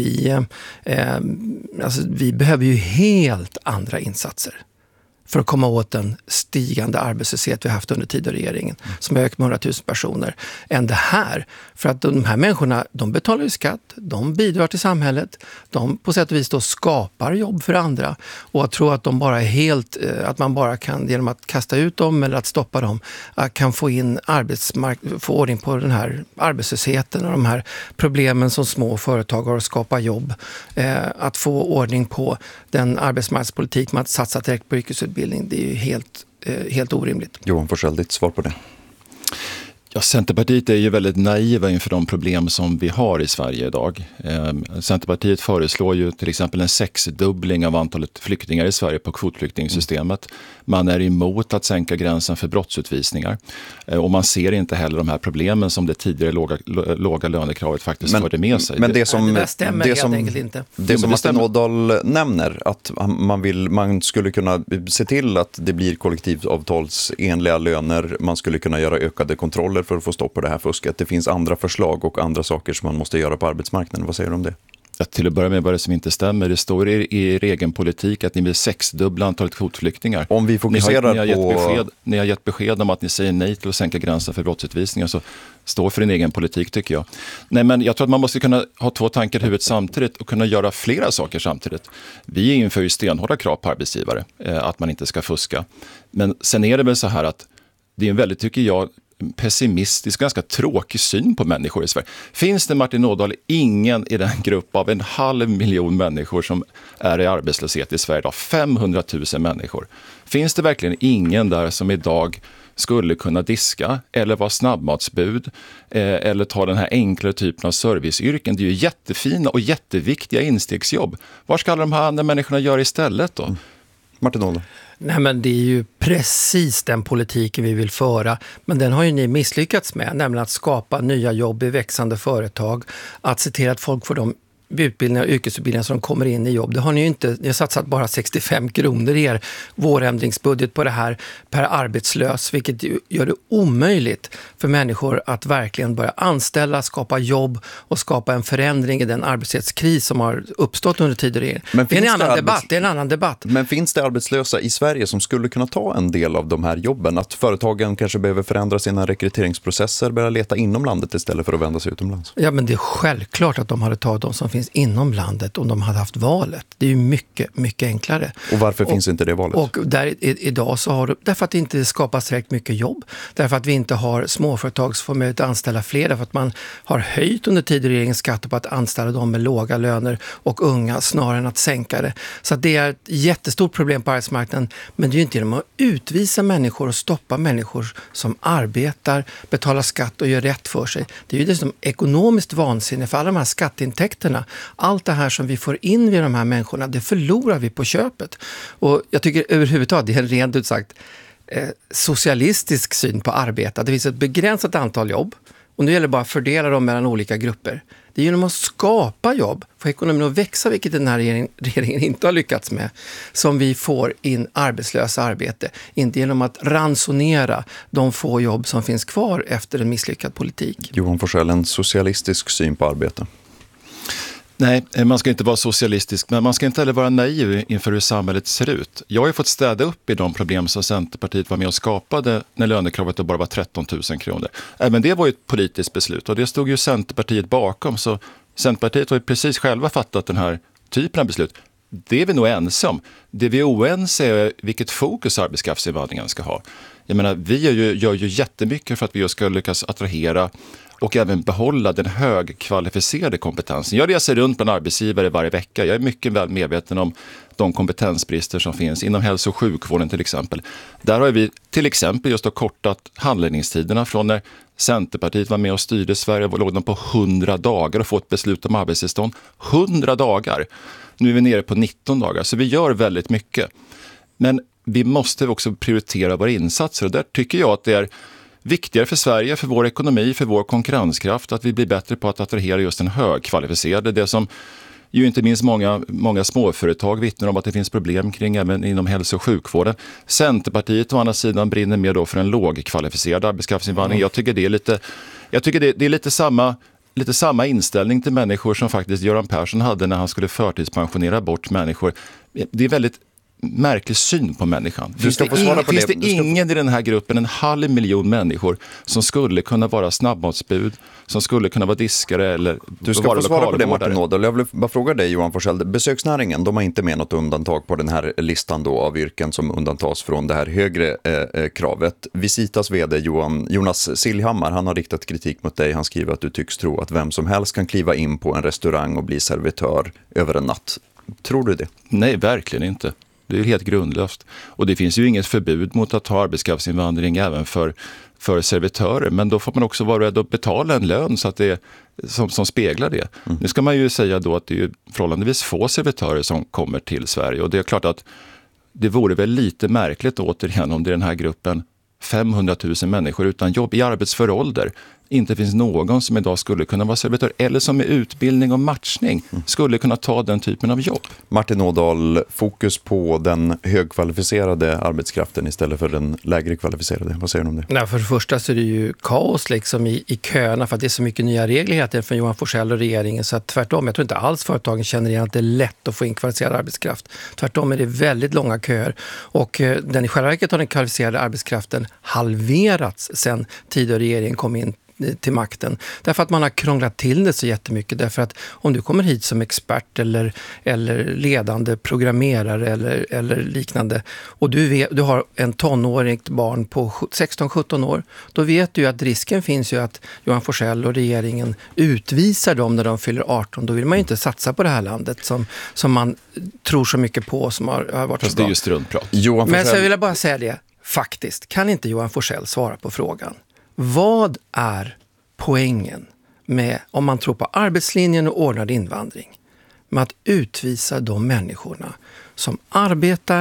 vi behöver ju helt andra insatser för att komma åt den stigande arbetslöshet vi har haft under Tidöregeringen, som har ökat med 100 000 personer, än det här. För att de här människorna, de betalar ju skatt, de bidrar till samhället, de på sätt och vis då skapar jobb för andra. Och att tro att de bara är att man bara kan, genom att kasta ut dem eller att stoppa dem, kan få få ordning på den här arbetslösheten och de här problemen som små företag har att skapa jobb. Att få ordning på den arbetsmarknadspolitik med att satsa direkt på yrkesutbildning, det är ju helt orimligt. Johan Forssell, ditt svar på det? Ja, Centerpartiet är ju väldigt naiva inför de problem som vi har i Sverige idag. Centerpartiet föreslår ju till exempel en 6-dubbling av antalet flyktingar i Sverige på kvotflyktingsystemet. Man är emot att sänka gränsen för brottsutvisningar. Och man ser inte heller de här problemen som det tidigare låga lönekravet faktiskt förde med sig. Men det stämmer helt enkelt inte. Det som Martin Ådahl nämner, att man skulle kunna se till att det blir kollektivavtalsenliga löner, man skulle kunna göra ökade kontroller för att få stopp på det här fusket. Det finns andra förslag och andra saker som man måste göra på arbetsmarknaden. Vad säger du om det? Ja, till att börja med vad det som inte stämmer. Det står i er egen politik att ni vill 6-dubbla antalet kvotflyktingar. Om vi fokuserar ni har gett besked om att ni säger nej till att sänka gränsen för brottsutvisningar, så står för din egen politik, tycker jag. Nej, men jag tror att man måste kunna ha 2 tankar i huvudet samtidigt och kunna göra flera saker samtidigt. Vi inför ju stenhårda krav på arbetsgivare att man inte ska fuska. Men sen är det väl så här att det är en väldigt, tycker jag, pessimistisk, ganska tråkig syn på människor i Sverige. Finns det, Martin Ådahl, ingen i den grupp av 500 000 människor som är i arbetslöshet i Sverige idag? 500 000 människor. Finns det verkligen ingen där som idag skulle kunna diska eller vara snabbmatsbud eller ta den här enklare typen av serviceyrken? Det är ju jättefina och jätteviktiga instegsjobb. Vad ska alla de här andra människorna göra istället då? Martin Åhlund. Nej, men det är ju precis den politiken vi vill föra, men den har ju ni misslyckats med, nämligen att skapa nya jobb i växande företag, att se till att folk får de utbildningar och yrkesutbildningar som kommer in i jobb. Det har ni ju inte, ni har satsat bara 65 kronor i er vårändringsbudget på det här per arbetslös, vilket gör det omöjligt för människor att verkligen börja anställa, skapa jobb och skapa en förändring i den arbetslöshetskris som har uppstått under tidigare. Det är en annan debatt. Men finns det arbetslösa i Sverige som skulle kunna ta en del av de här jobben? Att företagen kanske behöver förändra sina rekryteringsprocesser, börja leta inom landet istället för att vända sig utomlands? Ja, men det är självklart att de hade tagit de som finns inom landet om de hade haft valet. Det är ju mycket, mycket enklare. Och varför finns inte det valet? Och idag så har därför att det inte skapas tillräckligt mycket jobb. Därför att vi inte har småföretag som får möjlighet att anställa fler. Därför att man har höjt under tidigare regeringens skatter på att anställa dem med låga löner och unga snarare än att sänka det. Så att det är ett jättestort problem på arbetsmarknaden. Men det är ju inte genom att utvisa människor och stoppa människor som arbetar, betalar skatt och gör rätt för sig. Det är ju dessutom ekonomiskt vansinne för alla de här skatteintäkterna. Allt det här som vi får in vid de här människorna, det förlorar vi på köpet. Och jag tycker överhuvudtaget det är en rent ut sagt socialistisk syn på arbete. Det finns ett begränsat antal jobb och nu gäller det bara att fördela dem mellan olika grupper. Det är genom att skapa jobb, få ekonomin att växa, vilket den här regeringen inte har lyckats med, som vi får in arbetslösa arbete. Inte genom att ransonera de få jobb som finns kvar efter en misslyckad politik. Johan Forssell, en socialistisk syn på arbete. Nej, man ska inte vara socialistisk, men man ska inte heller vara naiv inför hur samhället ser ut. Jag har ju fått städa upp i de problem som Centerpartiet var med och skapade när lönekravet bara var 13 000 kronor. Även det var ju ett politiskt beslut och det stod ju Centerpartiet bakom, så Centerpartiet har ju precis själva fattat den här typen av beslut. Det är vi nog ense om. Det vi är oense är vilket fokus arbetskraftsinvandringen ska ha. Jag menar, vi gör ju jättemycket för att vi ska lyckas attrahera och även behålla den högkvalificerade kompetensen. Jag reser runt bland arbetsgivare varje vecka. Jag är mycket väl medveten om de kompetensbrister som finns inom hälso- och sjukvården till exempel. Där har vi till exempel just kortat handläggningstiderna från när Centerpartiet var med och styrde Sverige. Låg de på 100 dagar och fått beslut om arbetstillstånd. 100 dagar! Nu är vi nere på 19 dagar, så vi gör väldigt mycket. Men vi måste också prioritera våra insatser och där tycker jag att det är viktigare för Sverige, för vår ekonomi, för vår konkurrenskraft att vi blir bättre på att attrahera just en högkvalificerade. Det som ju inte minst många småföretag vittnar om att det finns problem kring även inom hälso- och sjukvården. Centerpartiet å andra sidan brinner mer då för en lågkvalificerad arbetskraftsinvandring. Jag tycker det är lite samma inställning till människor som faktiskt Göran Persson hade när han skulle förtidspensionera bort människor. Det är väldigt märklig syn på människan. Finns det ingen i den här gruppen, 500 000 människor som skulle kunna vara snabbmatsbud, som skulle kunna vara diskare eller du ska få svara på det, Martin Åhlund. Jag vill bara fråga dig, Johan Forssell. Besöksnäringen, de har inte med något undantag på den här listan då av yrken som undantas från det här högre kravet. Visitas vd Jonas Siljhammar, han har riktat kritik mot dig. Han skriver att du tycks tro att vem som helst kan kliva in på en restaurang och bli servitör över en natt. Tror du det? Nej, verkligen inte. Det är helt grundlöst. Och det finns ju inget förbud mot att ha arbetskraftsinvandring även för servitörer. Men då får man också vara rädd att betala en lön så att det som speglar det. Nu ska man ju säga då att det är förhållandevis få servitörer som kommer till Sverige. Och det är klart att det vore väl lite märkligt återigen om det är den här gruppen 500 000 människor utan jobb i arbetsför ålder inte finns någon som idag skulle kunna vara servitör eller som med utbildning och matchning skulle kunna ta den typen av jobb. Martin Ådahl, fokus på den högkvalificerade arbetskraften istället för den lägre kvalificerade. Vad säger du om det? Nej, för det första så är det ju kaos liksom i köerna för att det är så mycket nya regler från Johan Forssell och regeringen, så att tvärtom, jag tror inte alls företagen känner igen att det är lätt att få in kvalificerad arbetskraft. Tvärtom är det väldigt långa köer och den i själva verket har den kvalificerade arbetskraften halverats sedan tidigare regeringen kom in till makten. Därför att man har krånglat till det så jättemycket. Därför att om du kommer hit som expert eller ledande programmerare eller liknande och du har en tonårigt barn på 16-17 år, då vet du ju att risken finns ju att Johan Forssell och regeringen utvisar dem när de fyller 18. Då vill man ju inte satsa på det här landet som man tror så mycket på som har varit så bra. Det är ju struntprat. Men så vill jag bara säga det, faktiskt, kan inte Johan Forssell svara på frågan? Vad är poängen med, om man tror på arbetslinjen och ordnad invandring, med att utvisa de människorna som arbetar,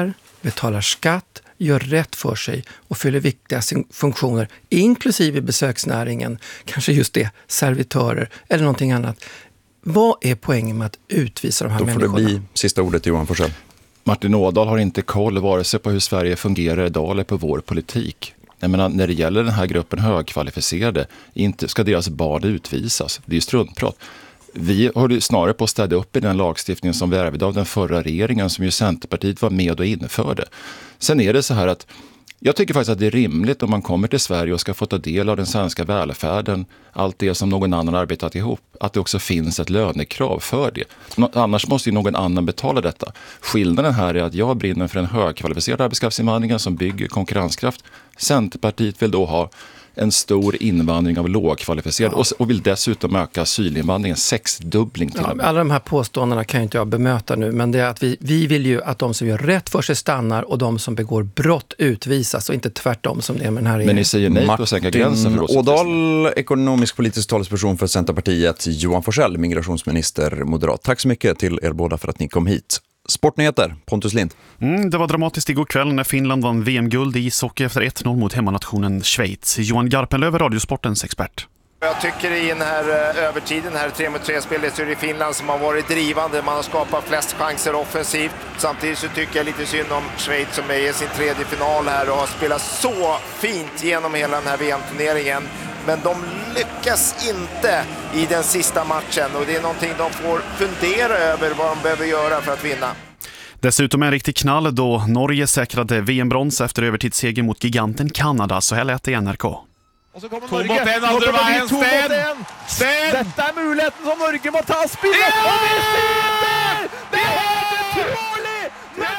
betalar skatt, gör rätt för sig och fyller viktiga funktioner, inklusive besöksnäringen, kanske just det, servitörer eller någonting annat. Vad är poängen med att utvisa de här människorna? Då får det bli sista ordet, Johan Forssell. Martin Ådahl har inte koll vare sig på hur Sverige fungerar idag eller på vår politik. Jag menar, när det gäller den här gruppen högkvalificerade, inte ska deras barn utvisas. Det är ju struntprat. Vi håller snarare på att städa upp i den lagstiftningen som vi ärvde av den förra regeringen, som ju Centerpartiet var med och införde. Sen är det så här att jag tycker faktiskt att det är rimligt om man kommer till Sverige och ska få ta del av den svenska välfärden, allt det som någon annan arbetat ihop, att det också finns ett lönekrav för det. Annars måste ju någon annan betala detta. Skillnaden här är att jag brinner för en högkvalificerad arbetskraftsinvandring som bygger konkurrenskraft. Centerpartiet vill då ha en stor invandring av lågkvalificerade och vill dessutom öka asylinvandringen, 6-dubbling till och med. Alla de här påståendena kan inte jag bemöta nu, men det är att vi vill ju att de som gör rätt för sig stannar och de som begår brott utvisas och inte tvärtom som det är med den här regeringen. Men ni säger nej till att sänka gränsen för oss. Ådahl, ekonomisk politisk talesperson för Centerpartiet, Johan Forssell, migrationsminister, moderat. Tack så mycket till er båda för att ni kom hit. Sportnyheter, Pontus Lind. Det var dramatiskt igår kväll när Finland vann VM-guld i ishockey efter 1-0 mot hemmanationen Schweiz. Johan Garpenlöv är Radiosportens expert. Jag tycker i den här övertiden, här 3-mot-3-spelet, så är det Finland som har varit drivande. Man har skapat flest chanser offensivt. Samtidigt så tycker jag lite synd om Schweiz som är i sin tredje final här och har spelat så fint genom hela den här VM-turneringen. Men de lyckas inte i den sista matchen och det är någonting de får fundera över vad de behöver göra för att vinna. Dessutom en riktig knall då Norge säkrade VM-brons efter övertidsseger mot giganten Kanada. Så här lät det i NRK. Och så kommer Norge. Mot en, andre veien, Sten! Dette er muligheten som Norge må ta spillet! Og vi sitter! Det är helt utroligt!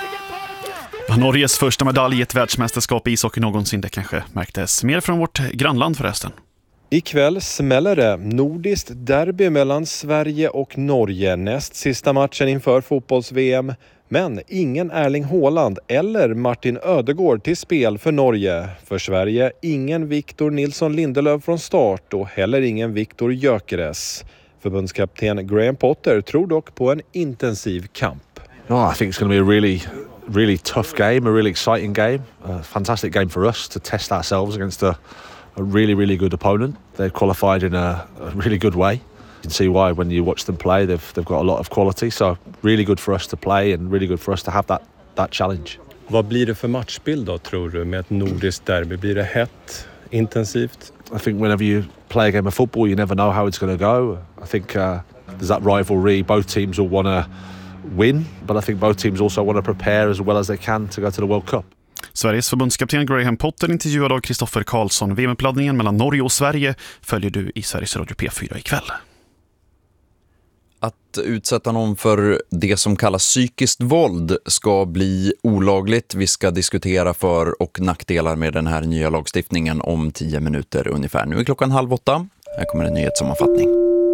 Norges första medalj i ett världsmästerskap i ishockey någonsin, det kanske märktes. Mer från vårt grannland förresten. Ikväll smäller det. Nordiskt derby mellan Sverige och Norge. Näst sista matchen inför fotbolls-VM. Men ingen Erling Haaland eller Martin Ödegård till spel för Norge. För Sverige ingen Victor Nilsson Lindelöf från start och heller ingen Victor Gyökeres. Förbundskapten Graham Potter tror dock på en intensiv kamp. I think it's going to be a really tough game, a really exciting game. A fantastic game for us to test ourselves against a really good opponent. They've qualified in a really good way. You can see why when you watch them play. They've got a lot of quality, so really good for us to play and really good for us to have that challenge. Vad blir det för matchbild då, tror du, med ett nordiskt derby? Blir det hett, intensivt? I think whenever you play a game of football you never know how it's going to go. I think there's that rivalry. Both teams will want to win, but I think both teams also want to prepare as well as they can to go to the World Cup. Sveriges förbundskapten Graham Potter intervjuad av Kristoffer Karlsson. VM-uppladdningen mellan Norge och Sverige följer du i Sveriges Radio P4 ikväll. Att utsätta någon för det som kallas psykiskt våld ska bli olagligt. Vi ska diskutera för- och nackdelar med den här nya lagstiftningen om 10 minuter ungefär. Nu är klockan 7:30. Här kommer en nyhetssammanfattning.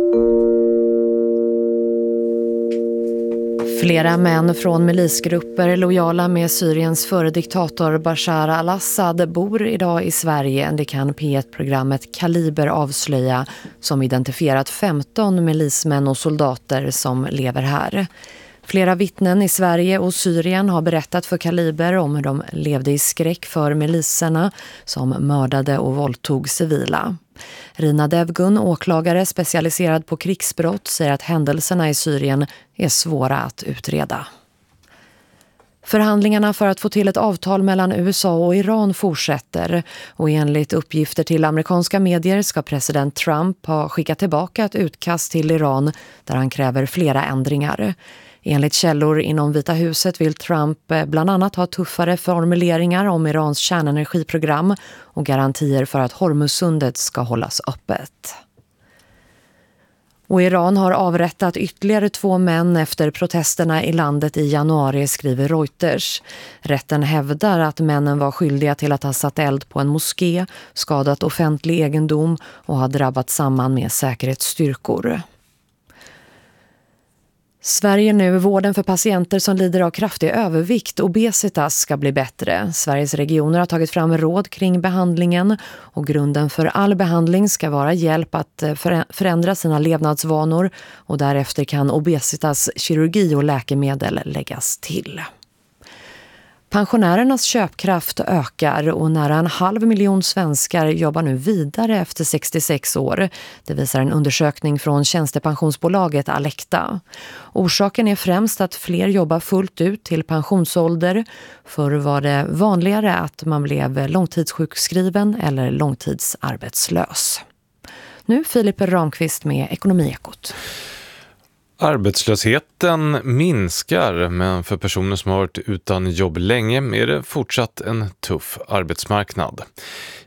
Flera män från milisgrupper lojala med Syriens före diktator Bashar al-Assad bor idag i Sverige. Det kan P1-programmet Kaliber avslöja, som identifierat 15 milismän och soldater som lever här. Flera vittnen i Sverige och Syrien har berättat för Kaliber om hur de levde i skräck för miliserna som mördade och våldtog civila. Rina Devgun, åklagare specialiserad på krigsbrott, säger att händelserna i Syrien är svåra att utreda. Förhandlingarna för att få till ett avtal mellan USA och Iran fortsätter och enligt uppgifter till amerikanska medier ska president Trump ha skickat tillbaka ett utkast till Iran där han kräver flera ändringar. Enligt källor inom Vita huset vill Trump bland annat ha tuffare formuleringar om Irans kärnenergiprogram och garantier för att Hormuzsundet ska hållas öppet. Och Iran har avrättat ytterligare 2 män efter protesterna i landet i januari, skriver Reuters. Rätten hävdar att männen var skyldiga till att ha satt eld på en moské, skadat offentlig egendom och har drabbat samman med säkerhetsstyrkor. Sverige nu, vården för patienter som lider av kraftig övervikt, obesitas, ska bli bättre. Sveriges regioner har tagit fram råd kring behandlingen och grunden för all behandling ska vara hjälp att förändra sina levnadsvanor och därefter kan obesitas kirurgi och läkemedel läggas till. Pensionärernas köpkraft ökar och nära 500 000 svenskar jobbar nu vidare efter 66 år. Det visar en undersökning från tjänstepensionsbolaget Alecta. Orsaken är främst att fler jobbar fullt ut till pensionsålder. Förr var det vanligare att man blev långtidssjukskriven eller långtidsarbetslös. Nu Filip Ramqvist med Ekonomiekot. Arbetslösheten minskar, men för personer som har varit utan jobb länge är det fortsatt en tuff arbetsmarknad.